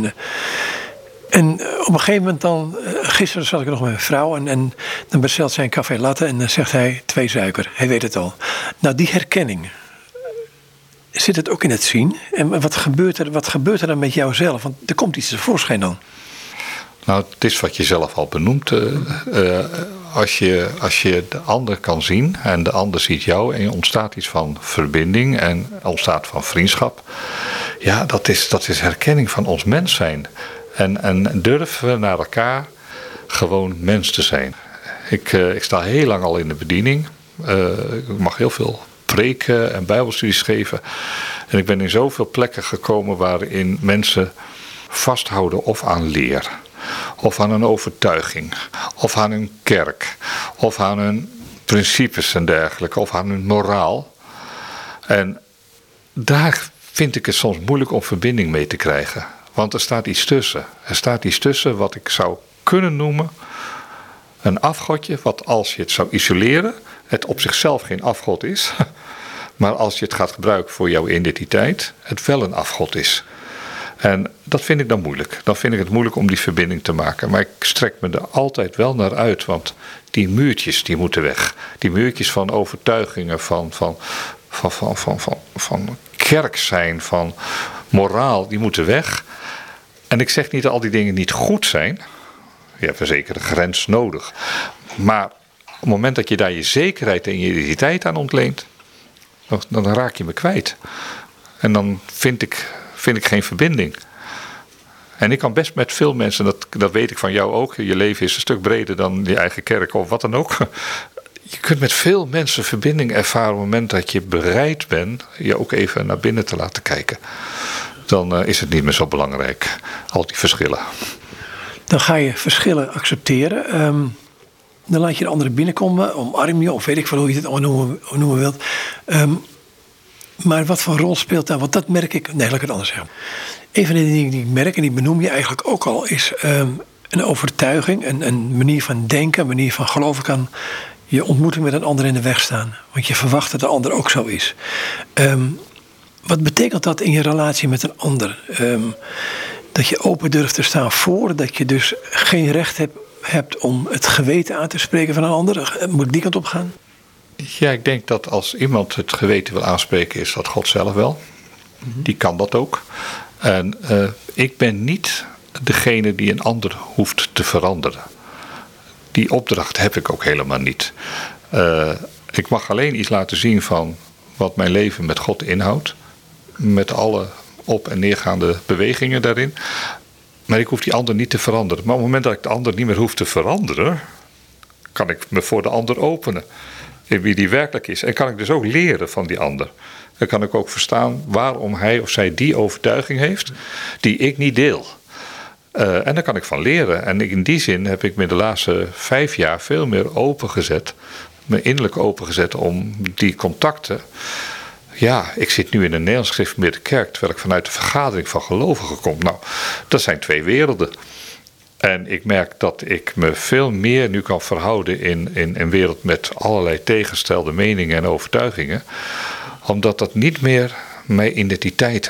En op een gegeven moment dan, gisteren zat ik nog met mijn vrouw en dan bestelt zij een café latte en dan zegt hij 2 suiker. Hij weet het al. Nou, die herkenning, zit het ook in het zien? En wat gebeurt er dan met jouzelf? Want er komt iets tevoorschijn dan. Nou, het is wat je zelf al benoemt. Als je de ander kan zien en de ander ziet jou en er ontstaat iets van verbinding en ontstaat van vriendschap. Ja, dat is herkenning van ons mens zijn. En durven naar elkaar gewoon mens te zijn. Ik sta heel lang al in de bediening. Ik mag heel veel preken en bijbelstudies geven. En ik ben in zoveel plekken gekomen waarin mensen vasthouden of aan leer. Of aan een overtuiging. Of aan hun kerk. Of aan hun principes en dergelijke. Of aan hun moraal. En daar vind ik het soms moeilijk om verbinding mee te krijgen. Want er staat iets tussen. Er staat iets tussen wat ik zou kunnen noemen een afgodje. Wat als je het zou isoleren, het op zichzelf geen afgod is. Maar als je het gaat gebruiken voor jouw identiteit, het wel een afgod is. En dat vind ik dan moeilijk. Dan vind ik het moeilijk om die verbinding te maken. Maar ik strek me er altijd wel naar uit. Want die muurtjes die moeten weg. Die muurtjes van overtuigingen, van kerk zijn, van moraal, die moeten weg. En ik zeg niet dat al die dingen niet goed zijn. Je hebt een zekere grens nodig. Maar op het moment dat je daar je zekerheid en je identiteit aan ontleent, dan raak je me kwijt. En dan vind ik geen verbinding. En ik kan best met veel mensen, dat weet ik van jou ook. Je leven is een stuk breder dan je eigen kerk of wat dan ook. Je kunt met veel mensen verbinding ervaren op het moment dat je bereid bent je ook even naar binnen te laten kijken. Dan is het niet meer zo belangrijk, al die verschillen. Dan ga je verschillen accepteren. Dan laat je de anderen binnenkomen, omarm je, of weet ik veel hoe je het allemaal noemen wilt. Maar wat voor rol speelt daar? Want dat merk ik. Nee, laat ik het anders zeggen. Een van de dingen die ik merk, en die benoem je eigenlijk ook al, is een overtuiging, een manier van denken, een manier van geloven kan je ontmoeting met een ander in de weg staan. Want je verwacht dat de ander ook zo is. Wat betekent dat in je relatie met een ander? Dat je open durft te staan voor, dat je dus geen recht hebt om het geweten aan te spreken van een ander. Moet ik die kant op gaan? Ja, ik denk dat als iemand het geweten wil aanspreken, is dat God zelf wel. Die kan dat ook. En ik ben niet degene die een ander hoeft te veranderen. Die opdracht heb ik ook helemaal niet. Ik mag alleen iets laten zien van wat mijn leven met God inhoudt. Met alle op- en neergaande bewegingen daarin. Maar ik hoef die ander niet te veranderen. Maar op het moment dat ik de ander niet meer hoef te veranderen, kan ik me voor de ander openen. In wie die werkelijk is. En kan ik dus ook leren van die ander. Dan kan ik ook verstaan waarom hij of zij die overtuiging heeft die ik niet deel. En daar kan ik van leren. En in die zin heb ik me de laatste 5 jaar veel meer opengezet. Me innerlijk opengezet om die contacten. Ja, ik zit nu in een Nederlands gereformeerde kerk, terwijl ik vanuit de vergadering van gelovigen kom. Nou, dat zijn 2 werelden. En ik merk dat ik me veel meer nu kan verhouden in een wereld met allerlei tegenstelde meningen en overtuigingen. Omdat dat niet meer mijn identiteit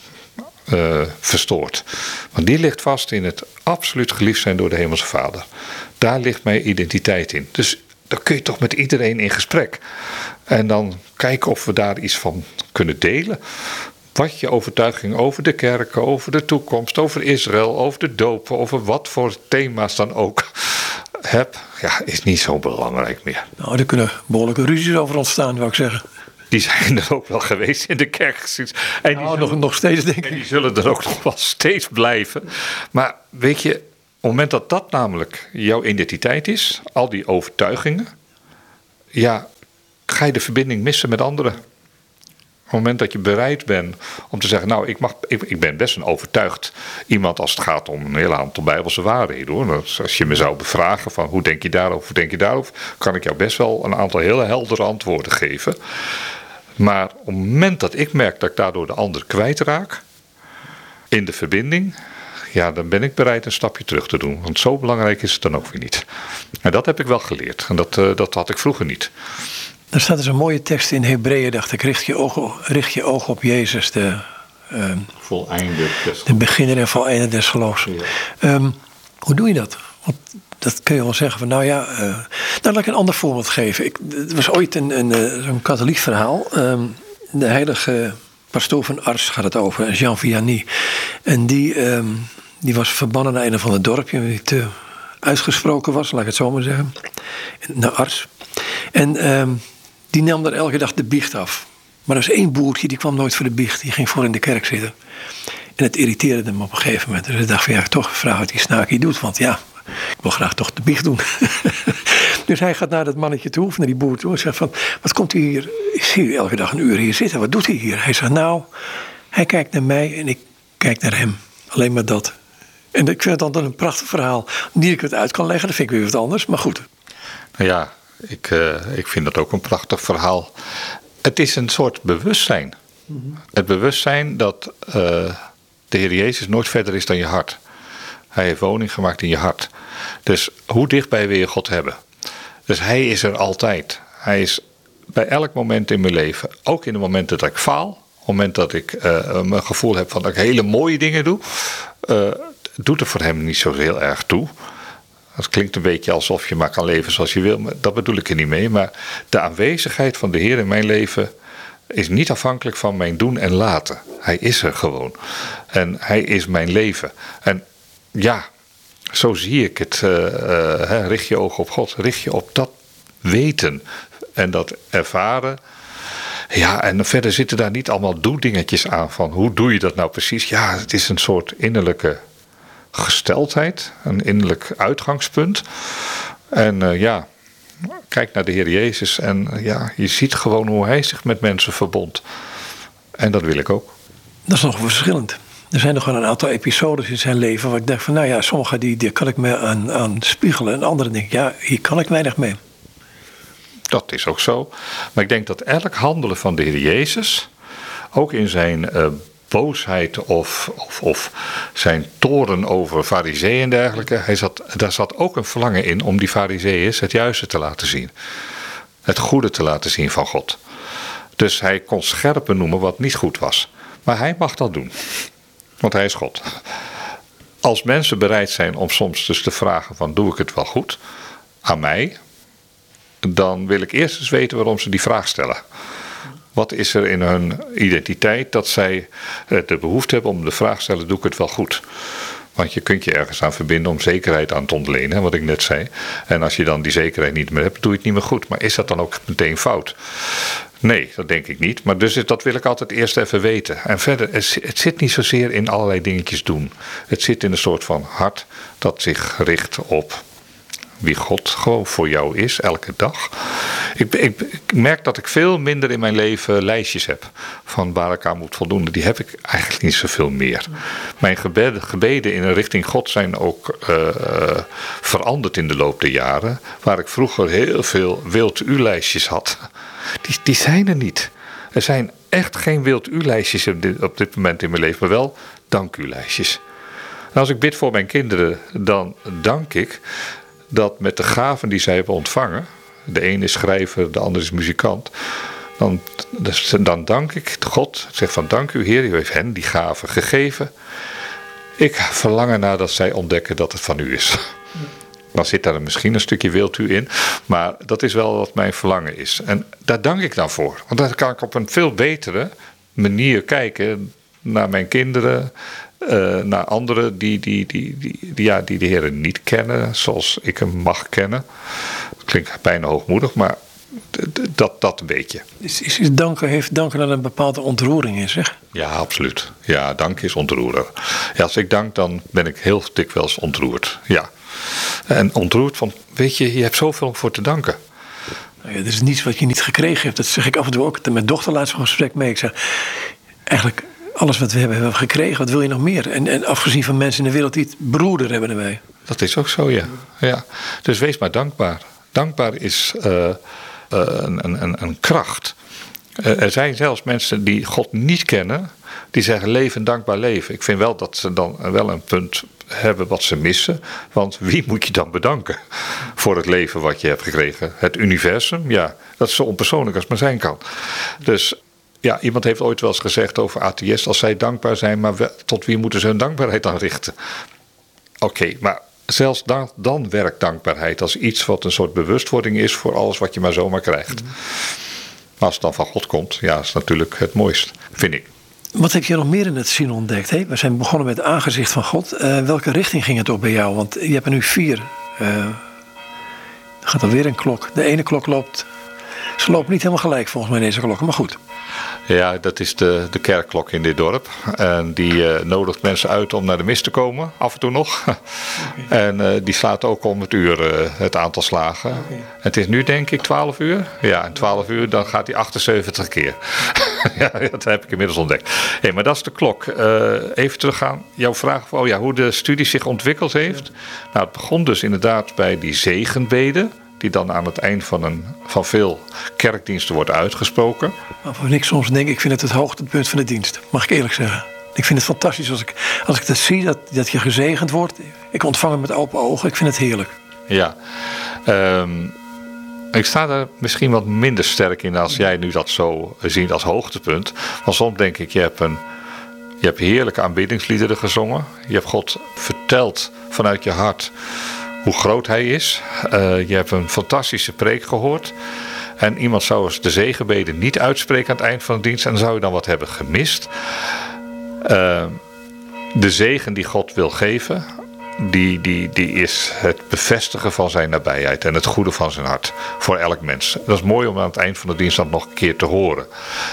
verstoort. Want die ligt vast in het absoluut geliefd zijn door de Hemelse Vader. Daar ligt mijn identiteit in. Dus dan kun je toch met iedereen in gesprek. En dan kijken of we daar iets van kunnen delen. Wat je overtuiging over de kerken, over de toekomst, over Israël, over de dopen, over wat voor thema's dan ook hebt, ja, is niet zo belangrijk meer. Nou, er kunnen behoorlijke ruzies over ontstaan, wou ik zeggen. Die zijn er ook wel geweest in de kerkgeschiedenis. En nou, nog steeds denk ik. En die zullen er ook nog wel steeds blijven. Maar weet je, op het moment dat dat namelijk jouw identiteit is, al die overtuigingen, ja, ga je de verbinding missen met anderen. Op het moment dat je bereid bent om te zeggen, nou, ik ben best een overtuigd iemand als het gaat om een heel aantal Bijbelse waarheden, hoor. Dus als je me zou bevragen van hoe denk je daarover, kan ik jou best wel een aantal hele heldere antwoorden geven. Maar op het moment dat ik merk dat ik daardoor de ander kwijtraak in de verbinding, ja, dan ben ik bereid een stapje terug te doen. Want zo belangrijk is het dan ook weer niet. En dat heb ik wel geleerd. En dat had ik vroeger niet. Er staat dus een mooie tekst in Hebreeën, dacht ik. Richt je ogen op Jezus, de beginner en volleinder des geloofs. Ja. Hoe doe je dat? Want dat kun je wel zeggen van, nou ja. Laat ik een ander voorbeeld geven. Er was ooit zo'n katholiek verhaal. De heilige pastoor van Ars gaat het over, Jean Vianney. En die was verbannen naar een of ander dorpje, die te uitgesproken was, laat ik het zo maar zeggen. Naar Ars. En die nam daar elke dag de biecht af. Maar er was 1 boertje, die kwam nooit voor de biecht. Die ging voor in de kerk zitten. En het irriteerde hem op een gegeven moment. Dus hij dacht van ja, toch vraag wat die Snaki doet. Want ja, ik wil graag toch de biecht doen. Dus hij gaat naar dat mannetje toe, of naar die boer toe. En zegt van, wat komt hij hier? Ik zie u elke dag een uur hier zitten. Wat doet hij hier? Hij zegt, nou, hij kijkt naar mij en ik kijk naar hem. Alleen maar dat. En ik vind het dan een prachtig verhaal. Niet dat ik het uit kan leggen, dat vind ik weer wat anders. Maar goed. Nou ja, ik vind dat ook een prachtig verhaal. Het is een soort bewustzijn. Het bewustzijn dat de Heer Jezus nooit verder is dan je hart. Hij heeft woning gemaakt in je hart. Dus hoe dichtbij wil je God hebben? Dus hij is er altijd. Hij is bij elk moment in mijn leven. Ook in de momenten dat ik faal. Op het moment dat ik mijn gevoel heb van dat ik hele mooie dingen doe. Doet er voor hem niet zo heel erg toe. Dat klinkt een beetje alsof je maar kan leven zoals je wil. Maar dat bedoel ik er niet mee. Maar de aanwezigheid van de Heer in mijn leven is niet afhankelijk van mijn doen en laten. Hij is er gewoon. En hij is mijn leven. En ja, zo zie ik het. Richt je ogen op God. Richt je op dat weten. En dat ervaren. Ja, en verder zitten daar niet allemaal doedingetjes aan. Van hoe doe je dat nou precies? Ja, het is een soort innerlijke gesteldheid. Een innerlijk uitgangspunt. En ja, kijk naar de Heer Jezus. En ja, je ziet gewoon hoe hij zich met mensen verbond. En dat wil ik ook. Dat is nog verschillend. Er zijn nog wel een aantal episodes in zijn leven waar ik denk van, nou ja, sommige die kan ik me aan spiegelen. En andere denk ik, ja, hier kan ik weinig mee. Dat is ook zo. Maar ik denk dat elk handelen van de Heer Jezus, ook in zijn boosheid of zijn toorn over farizeeën en dergelijke, daar zat ook een verlangen in om die farizeeën het juiste te laten zien. Het goede te laten zien van God. Dus hij kon scherp benoemen wat niet goed was. Maar hij mag dat doen. Want hij is God. Als mensen bereid zijn om soms dus te vragen van, doe ik het wel goed aan mij? Dan wil ik eerst eens weten waarom ze die vraag stellen. Wat is er in hun identiteit dat zij de behoefte hebben om de vraag te stellen, doe ik het wel goed? Want je kunt je ergens aan verbinden om zekerheid aan te ontlenen, wat ik net zei. En als je dan die zekerheid niet meer hebt, doe je het niet meer goed. Maar is dat dan ook meteen fout? Nee, dat denk ik niet. Maar dus dat wil ik altijd eerst even weten. En verder, het zit niet zozeer in allerlei dingetjes doen. Het zit in een soort van hart dat zich richt op wie God gewoon voor jou is, elke dag. Ik merk dat ik veel minder in mijn leven lijstjes heb van waar ik aan moet voldoen. Die heb ik eigenlijk niet zoveel meer. Mijn gebeden in een richting God zijn ook veranderd in de loop der jaren. Waar ik vroeger heel veel wild u-lijstjes had. Die zijn er niet. Er zijn echt geen wild u-lijstjes op dit moment in mijn leven, maar wel dank u-lijstjes. En als ik bid voor mijn kinderen, dan dank ik dat met de gaven die zij hebben ontvangen, de een is schrijver, de ander is muzikant, dan dank ik God. Ik zeg van dank u Heer, u heeft hen die gaven gegeven. Ik verlang ernaar dat zij ontdekken dat het van u is. Dan zit daar misschien een stukje wild u in, maar dat is wel wat mijn verlangen is. En daar dank ik dan voor. Want dan kan ik op een veel betere manier kijken naar mijn kinderen, naar anderen die de Heer niet kennen zoals ik hem mag kennen. Dat klinkt bijna hoogmoedig, maar dat een beetje. Heeft danken dan een bepaalde ontroering in zich? Ja, absoluut. Ja, dank is ontroeren. Ja, als ik dank, dan ben ik heel dikwijls ontroerd. Ja. En ontroerd van, weet je hebt zoveel voor te danken. Nou ja, er is niets wat je niet gekregen hebt. Dat zeg ik af en toe ook. Mijn dochter laat zo'n gesprek mee. Ik zeg, eigenlijk alles wat we hebben we gekregen. Wat wil je nog meer? En afgezien van mensen in de wereld die het broeder hebben erbij. Dat is ook zo, ja. Dus wees maar dankbaar. Dankbaar is een kracht. Er zijn zelfs mensen die God niet kennen, die zeggen leven een dankbaar leven. Ik vind wel dat ze dan wel een punt hebben wat ze missen. Want wie moet je dan bedanken voor het leven wat je hebt gekregen? Het universum? Ja, dat is zo onpersoonlijk als het maar zijn kan. Dus ja, iemand heeft ooit wel eens gezegd over atheïsten, als zij dankbaar zijn, maar tot wie moeten ze hun dankbaarheid dan richten? Oké, maar zelfs dan werkt dankbaarheid als iets wat een soort bewustwording is voor alles wat je maar zomaar krijgt. Maar als het dan van God komt, ja, is natuurlijk het mooist, vind ik. Wat heb je nog meer in het zien ontdekt? Hè? We zijn begonnen met het aangezicht van God. Welke richting ging het op bij jou? Want je hebt er nu 4. Er gaat alweer een klok. De ene klok loopt. Ze lopen niet helemaal gelijk volgens mij deze klokken, maar goed. Ja, dat is de kerkklok in dit dorp. En die nodigt mensen uit om naar de mis te komen, af en toe nog. Okay. En die slaat ook om het uur het aantal slagen. Okay. Het is nu denk ik 12 uur. Ja, en 12 uur dan gaat hij 78 keer. Ja, dat heb ik inmiddels ontdekt. Hey, maar dat is de klok. Even teruggaan. Jouw vraag hoe de studie zich ontwikkeld heeft. Nou, het begon dus inderdaad bij die zegenbeden, die dan aan het eind van veel kerkdiensten wordt uitgesproken. Waarvan ik soms denk, ik vind het hoogtepunt van de dienst. Mag ik eerlijk zeggen. Ik vind het fantastisch als ik dat zie, dat je gezegend wordt. Ik ontvang het met open ogen. Ik vind het heerlijk. Ja. Ik sta daar misschien wat minder sterk in als jij nu dat zo ziet als hoogtepunt. Want soms denk ik, je hebt heerlijke aanbiddingsliederen gezongen. Je hebt God verteld vanuit je hart hoe groot hij is. Je hebt een fantastische preek gehoord. En iemand zou eens de zegenbeden niet uitspreken aan het eind van de dienst. En dan zou je dan wat hebben gemist. De zegen die God wil geven, die is het bevestigen van zijn nabijheid. En het goede van zijn hart. Voor elk mens. Dat is mooi om aan het eind van de dienst dan nog een keer te horen.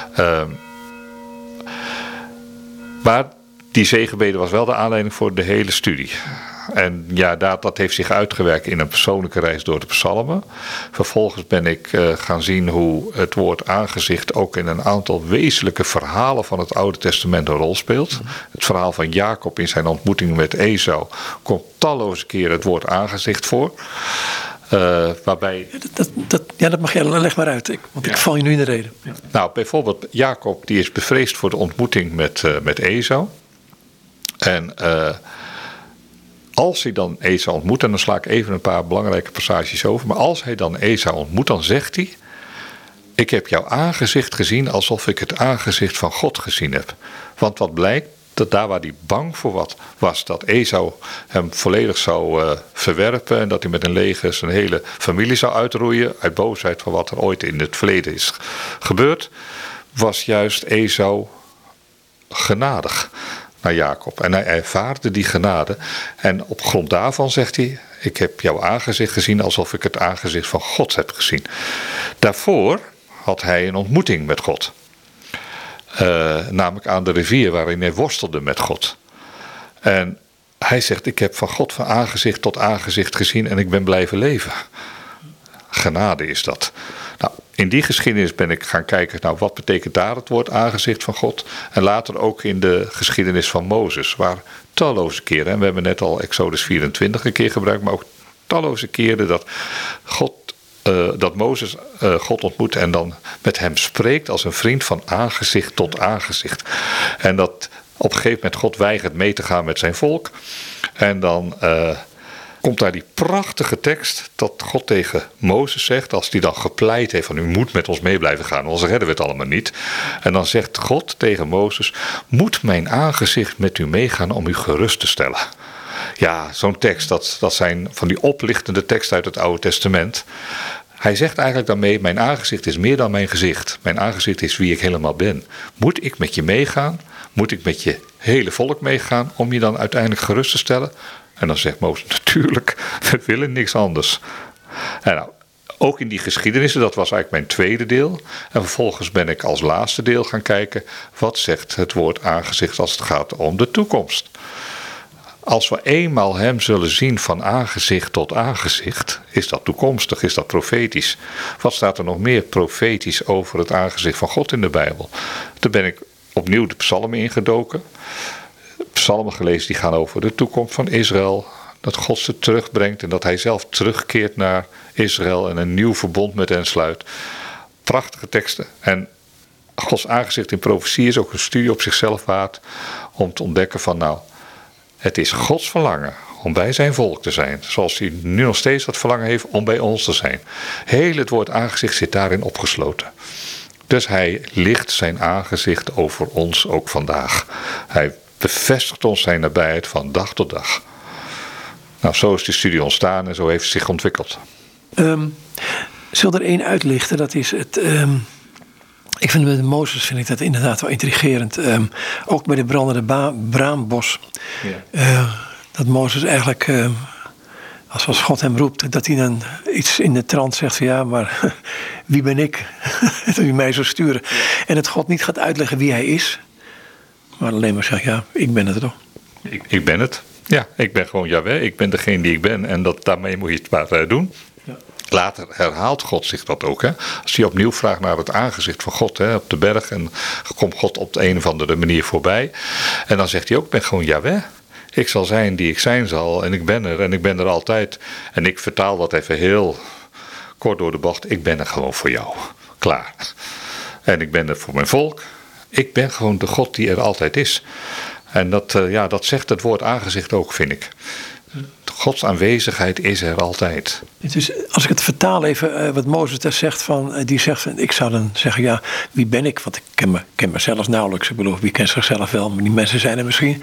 Maar die zegenbeden was wel de aanleiding voor de hele studie. En ja, dat heeft zich uitgewerkt in een persoonlijke reis door de psalmen. Vervolgens ben ik gaan zien hoe het woord aangezicht ook in een aantal wezenlijke verhalen van het Oude Testament een rol speelt. Het verhaal van Jacob in zijn ontmoeting met Esau komt talloze keren het woord aangezicht voor. Waarbij... dat mag je, leg maar uit, want ik val je nu in de reden. Ja. Nou, bijvoorbeeld Jacob die is bevreesd voor de ontmoeting met Esau. En als hij dan Esau ontmoet, en dan sla ik even een paar belangrijke passages over, maar als hij dan Esau ontmoet, dan zegt hij: ik heb jouw aangezicht gezien alsof ik het aangezicht van God gezien heb. Want wat blijkt, dat daar waar hij bang voor was, dat Esau hem volledig zou verwerpen en dat hij met een leger zijn hele familie zou uitroeien, uit boosheid van wat er ooit in het verleden is gebeurd, was juist Esau genadig naar Jacob. En hij ervaarde die genade. En op grond daarvan zegt hij: ik heb jouw aangezicht gezien alsof ik het aangezicht van God heb gezien. Daarvoor had hij een ontmoeting met God. Namelijk aan de rivier waarin hij worstelde met God. En hij zegt: ik heb van God van aangezicht tot aangezicht gezien en ik ben blijven leven. Genade is dat. Nou, in die geschiedenis ben ik gaan kijken, nou, wat betekent daar het woord aangezicht van God? En later ook in de geschiedenis van Mozes, waar talloze keren, en we hebben net al Exodus 24 een keer gebruikt, maar ook talloze keren dat Mozes God ontmoet en dan met hem spreekt als een vriend van aangezicht tot aangezicht. En dat op een gegeven moment God weigert mee te gaan met zijn volk. En dan komt daar die prachtige tekst dat God tegen Mozes zegt, als die dan gepleit heeft van u moet met ons mee blijven gaan, anders redden we het allemaal niet. En dan zegt God tegen Mozes: moet mijn aangezicht met u meegaan om u gerust te stellen? Ja, zo'n tekst, dat zijn van die oplichtende teksten uit het Oude Testament. Hij zegt eigenlijk daarmee: mijn aangezicht is meer dan mijn gezicht. Mijn aangezicht is wie ik helemaal ben. Moet ik met je meegaan? Moet ik met je hele volk meegaan om je dan uiteindelijk gerust te stellen? En dan zegt Mozes: natuurlijk, we willen niks anders. En nou, ook in die geschiedenissen, dat was eigenlijk mijn tweede deel. En vervolgens ben ik als laatste deel gaan kijken, wat zegt het woord aangezicht als het gaat om de toekomst? Als we eenmaal hem zullen zien van aangezicht tot aangezicht, is dat toekomstig, is dat profetisch? Wat staat er nog meer profetisch over het aangezicht van God in de Bijbel? Toen ben ik opnieuw de psalmen ingedoken. Psalmen gelezen die gaan over de toekomst van Israël. Dat God ze terugbrengt en dat hij zelf terugkeert naar Israël en een nieuw verbond met hen sluit. Prachtige teksten. En Gods aangezicht in profetie is ook een studie op zichzelf waard om te ontdekken van nou, het is Gods verlangen om bij zijn volk te zijn. Zoals hij nu nog steeds dat verlangen heeft om bij ons te zijn. Heel het woord aangezicht zit daarin opgesloten. Dus hij licht zijn aangezicht over ons ook vandaag. Hij bevestigt ons zijn nabijheid van dag tot dag. Nou, zo is die studie ontstaan en zo heeft het zich ontwikkeld. Zal er één uitlichten? Dat is het. Ik vind met Mozes vind ik dat inderdaad wel intrigerend. Ook bij de brandende braambos. Ja. Dat Mozes eigenlijk Als God hem roept, dat hij dan iets in de trant zegt van ja, maar wie ben ik? Dat hij mij zou sturen. En het God niet gaat uitleggen wie hij is. Maar alleen maar zegt, ja, ik ben het toch. Ik ben het. Ja, ik ben gewoon Jahweh. Ik ben degene die ik ben. En daarmee moet je het maar doen. Ja. Later herhaalt God zich dat ook. Hè? Als hij opnieuw vraagt naar het aangezicht van God, hè, op de berg. En komt God op de een of andere manier voorbij. En dan zegt hij ook, ik ben gewoon Jahweh. Ik zal zijn die ik zijn zal. En ik ben er altijd. En ik vertaal dat even heel kort door de bocht. Ik ben er gewoon voor jou. Klaar. En ik ben er voor mijn volk. Ik ben gewoon de God die er altijd is. En dat zegt het woord aangezicht ook, vind ik. Gods aanwezigheid is er altijd. Dus als ik het vertaal even, wat Mozes daar zegt, die zegt, ik zou dan zeggen, ja, wie ben ik? Want ik ken mezelf nauwelijks. Ik bedoel, wie kent zichzelf wel, maar die mensen zijn er misschien.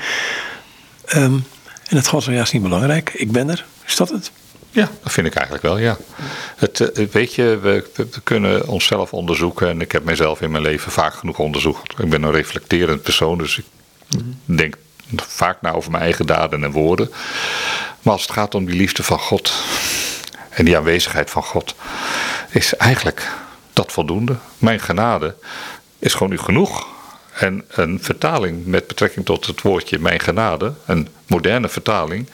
En het God zegt, ja, is niet belangrijk. Ik ben er. Is dat het? Ja, dat vind ik eigenlijk wel, ja. Weet je, we kunnen onszelf onderzoeken. En ik heb mezelf in mijn leven vaak genoeg onderzocht. Ik ben een reflecterend persoon, dus ik denk vaak na over mijn eigen daden en woorden. Maar als het gaat om die liefde van God en die aanwezigheid van God, is eigenlijk dat voldoende. Mijn genade is gewoon u genoeg. En een vertaling met betrekking tot het woordje mijn genade, een moderne vertaling,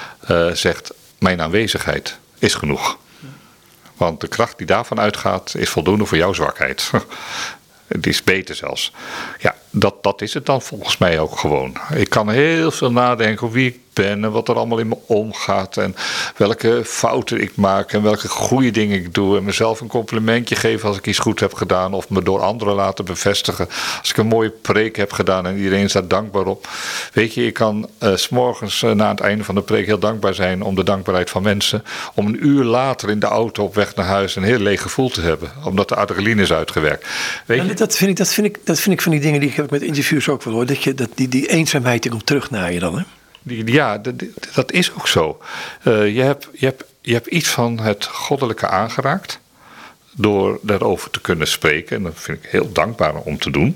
zegt mijn aanwezigheid is genoeg. Want de kracht die daarvan uitgaat is voldoende voor jouw zwakheid. Het is beter zelfs. Ja, dat is het dan volgens mij ook gewoon. Ik kan heel veel nadenken over wie ik ben en wat er allemaal in me omgaat. En welke fouten ik maak en welke goede dingen ik doe. En mezelf een complimentje geven als ik iets goed heb gedaan. Of me door anderen laten bevestigen. Als ik een mooie preek heb gedaan en iedereen is daar dankbaar op. Weet je, ik kan 's morgens na het einde van de preek heel dankbaar zijn om de dankbaarheid van mensen. Om een uur later in de auto op weg naar huis een heel leeg gevoel te hebben. Omdat de adrenaline is uitgewerkt. Weet je? Dat vind ik van die dingen die ik heb met interviews ook wel hoor. Dat die eenzaamheid die komt terug naar je dan, hè? Ja, dat is ook zo. Je hebt iets van het goddelijke aangeraakt door daarover te kunnen spreken. En dat vind ik heel dankbaar om te doen.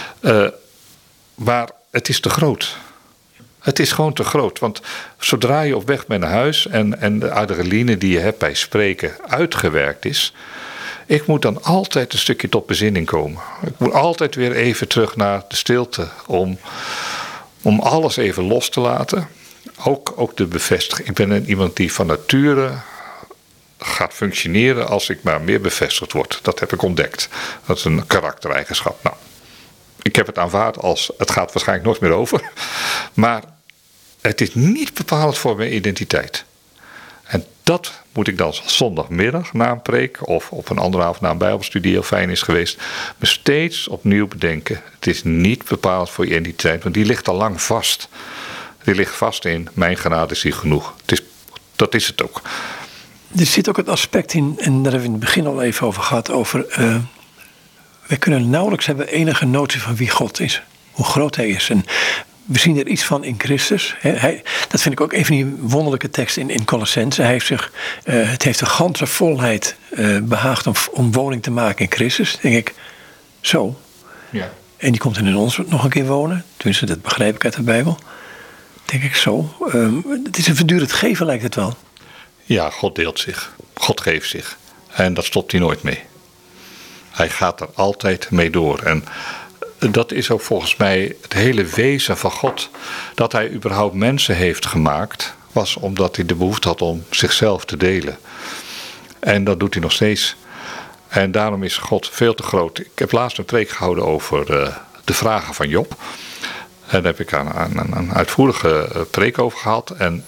Maar het is te groot. Het is gewoon te groot. Want zodra je op weg bent naar huis en de adrenaline die je hebt bij spreken uitgewerkt is, ik moet dan altijd een stukje tot bezinning komen. Ik moet altijd weer even terug naar de stilte om alles even los te laten. Ook de bevestiging. Ik ben iemand die van nature gaat functioneren als ik maar meer bevestigd word. Dat heb ik ontdekt. Dat is een karaktereigenschap. Nou, ik heb het aanvaard als het gaat waarschijnlijk nooit meer over. Maar het is niet bepalend voor mijn identiteit. En dat moet ik dan zondagmiddag na een preek of op een andere avond na een bijbelstudie heel fijn is geweest, me steeds opnieuw bedenken. Het is niet bepalend voor je identiteit, want die ligt al lang vast. Die ligt vast in mijn genade is hier genoeg. Dat is het ook. Er zit ook het aspect in, en daar hebben we in het begin al even over gehad, over wij kunnen nauwelijks hebben enige notie van wie God is. Hoe groot hij is. En we zien er iets van in Christus. Dat vind ik ook een van die wonderlijke teksten in Colossense. Het heeft de ganse volheid behaagd om woning te maken in Christus. Denk ik, zo. Ja. En die komt in ons nog een keer wonen. Tenminste, dat begrijp ik uit de Bijbel. Denk ik zo. Het is een voortdurend geven, lijkt het wel. Ja, God deelt zich. God geeft zich. En dat stopt hij nooit mee. Hij gaat er altijd mee door. En dat is ook volgens mij het hele wezen van God. Dat hij überhaupt mensen heeft gemaakt, was omdat hij de behoefte had om zichzelf te delen. En dat doet hij nog steeds. En daarom is God veel te groot. Ik heb laatst een preek gehouden over de vragen van Job. En daar heb ik een uitvoerige preek over gehad. En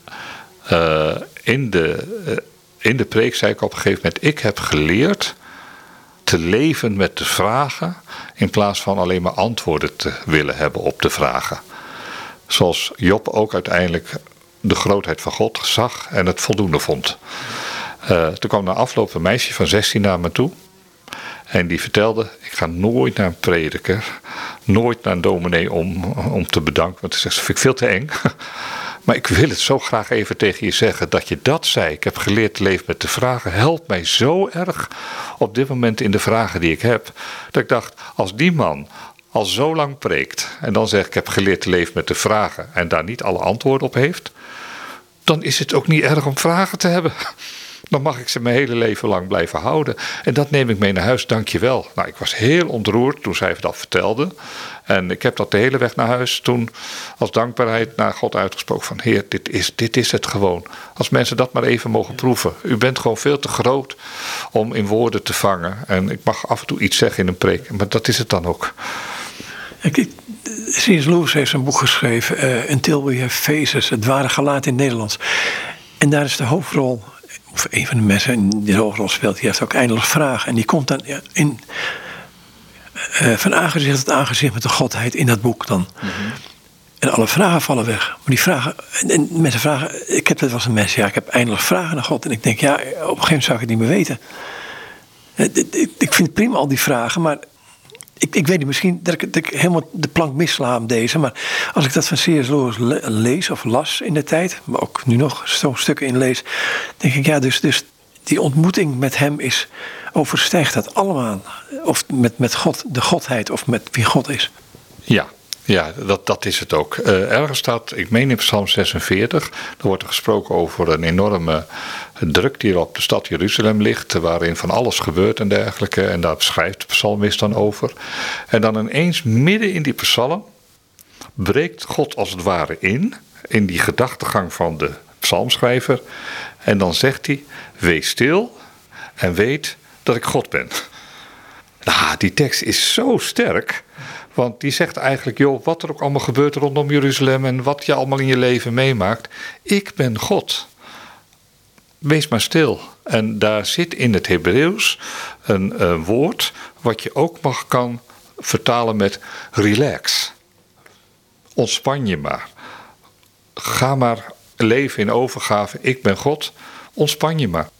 in de preek zei ik op een gegeven moment, ik heb geleerd te leven met de vragen in plaats van alleen maar antwoorden te willen hebben op de vragen. Zoals Job ook uiteindelijk de grootheid van God zag en het voldoende vond. Toen kwam na afloop een meisje van 16 naar me toe. En die vertelde, ik ga nooit naar een prediker, nooit naar een dominee om te bedanken. Want ze zegt, dat vind ik veel te eng. Maar ik wil het zo graag even tegen je zeggen dat je dat zei. Ik heb geleerd te leven met de vragen. Helpt mij zo erg op dit moment in de vragen die ik heb. Dat ik dacht, als die man al zo lang preekt en dan zegt ik heb geleerd te leven met de vragen en daar niet alle antwoorden op heeft, dan is het ook niet erg om vragen te hebben. Dan mag ik ze mijn hele leven lang blijven houden. En dat neem ik mee naar huis, dankjewel. Nou, ik was heel ontroerd toen zij dat vertelde. En ik heb dat de hele weg naar huis toen als dankbaarheid naar God uitgesproken. Van Heer, dit is het gewoon. Als mensen dat maar even mogen proeven. U bent gewoon veel te groot om in woorden te vangen. En ik mag af en toe iets zeggen in een preek. Maar dat is het dan ook. C.S. Lewis heeft een boek geschreven. Until We Have Faces. Het ware gelaat in het Nederlands. En daar is de hoofdrol... Of een van de mensen die de hoofdrol speelt, die heeft ook eindeloos vragen. En die komt dan van aangezicht tot aangezicht met de godheid in dat boek dan. Mm-hmm. En alle vragen vallen weg. Maar die vragen, en mensen vragen, ik heb dat wel eens een mensen, ik heb eindeloos vragen naar God. En ik denk, op een gegeven moment zou ik het niet meer weten. Ik vind het prima al die vragen, maar ik weet niet, misschien dat ik helemaal de plank missla om deze. Maar als ik dat van C.S. Lewis lees of las in de tijd, maar ook nu nog zo'n stukken in lees, denk ik, dus die ontmoeting met hem overstijgt dat allemaal. Of met God, de godheid, of met wie God is. Ja, dat is het ook. Ergens staat, ik meen in Psalm 46, er wordt er gesproken over een enorme druk die er op de stad Jeruzalem ligt, waarin van alles gebeurt en dergelijke. En daar schrijft de psalmist dan over. En dan ineens midden in die psalm breekt God als het ware in die gedachtegang van de psalmschrijver. En dan zegt hij, wees stil en weet dat ik God ben. Nou, die tekst is zo sterk. Want die zegt eigenlijk, joh, wat er ook allemaal gebeurt rondom Jeruzalem en wat je allemaal in je leven meemaakt. Ik ben God. Wees maar stil. En daar zit in het Hebreeuws een woord wat je ook kan vertalen met relax. Ontspan je maar. Ga maar leven in overgave. Ik ben God. Ontspan je maar.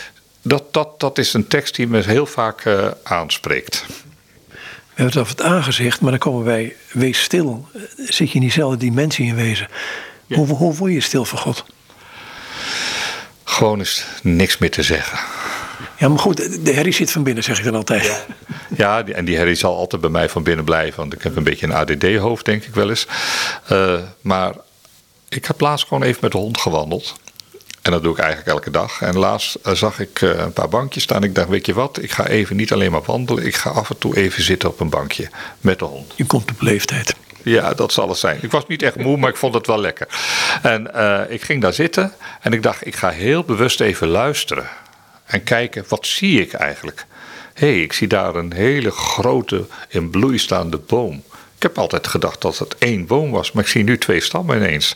Dat is een tekst die me heel vaak aanspreekt. We hebben het over het aangezicht, maar dan komen wij, wees stil. Zit je in diezelfde dimensie in wezen? Ja. Hoe word je stil voor God? Gewoon eens niks meer te zeggen. Ja, maar goed, de herrie zit van binnen, zeg ik dan altijd. Ja, en die herrie zal altijd bij mij van binnen blijven. Want ik heb een beetje een ADD-hoofd, denk ik wel eens. Maar ik heb laatst gewoon even met de hond gewandeld. En dat doe ik eigenlijk elke dag. En laatst zag ik een paar bankjes staan. Ik dacht, weet je wat, ik ga even niet alleen maar wandelen. Ik ga af en toe even zitten op een bankje met de hond. Je komt op leeftijd. Ja, dat zal het zijn. Ik was niet echt moe, maar ik vond het wel lekker. En ik ging daar zitten en ik dacht, ik ga heel bewust even luisteren. En kijken, wat zie ik eigenlijk? Ik zie daar een hele grote in bloei staande boom. Ik heb altijd gedacht dat het 1 boom was, maar ik zie nu 2 stammen ineens.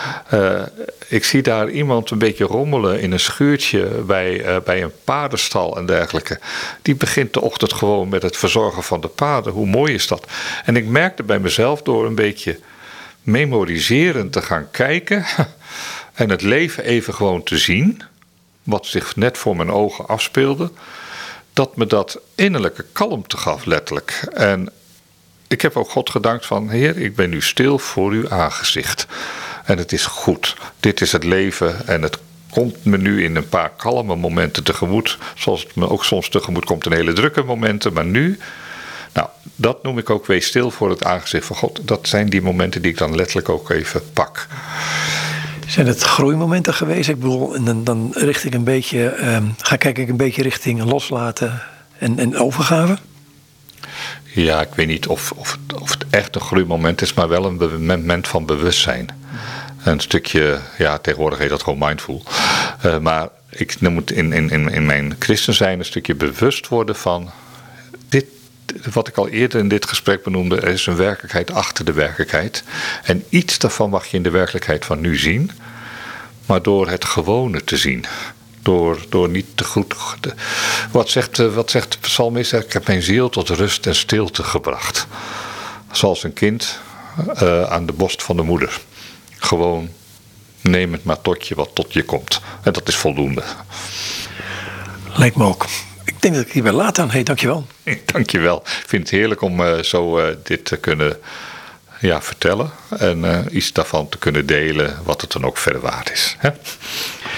Ik zie daar iemand een beetje rommelen in een schuurtje bij een paardenstal en dergelijke. Die begint de ochtend gewoon met het verzorgen van de paarden. Hoe mooi is dat? En ik merkte bij mezelf door een beetje memoriserend te gaan kijken en het leven even gewoon te zien, wat zich net voor mijn ogen afspeelde, dat me dat innerlijke kalmte gaf, letterlijk. En ik heb ook God gedankt van, Heer, ik ben nu stil voor uw aangezicht. En het is goed. Dit is het leven en het komt me nu in een paar kalme momenten tegemoet. Zoals het me ook soms tegemoet komt in hele drukke momenten. Maar nu, nou, dat noem ik ook wees stil voor het aangezicht van God. Dat zijn die momenten die ik dan letterlijk ook even pak. Zijn het groeimomenten geweest? Ik bedoel, en dan richt ik een beetje, kijk ik een beetje richting loslaten en overgave? Ja, ik weet niet of het echt een groeimoment is, maar wel een moment van bewustzijn. Een stukje, ja, tegenwoordig heet dat gewoon mindful. Maar ik noem het in mijn christen zijn een stukje bewust worden van dit, wat ik al eerder in dit gesprek benoemde, er is een werkelijkheid achter de werkelijkheid. En iets daarvan mag je in de werkelijkheid van nu zien, maar door het gewone te zien. Door niet te goed. Wat zegt de psalmist? Ik heb mijn ziel tot rust en stilte gebracht. Zoals een kind aan de borst van de moeder. Gewoon neem het maar tot je wat tot je komt. En dat is voldoende. Lijkt me ook. Ik denk dat ik hierbij laat aan. Dankjewel. Dankjewel. Ik vind het heerlijk om zo dit te kunnen vertellen. En iets daarvan te kunnen delen wat het dan ook verder waard is. Hè?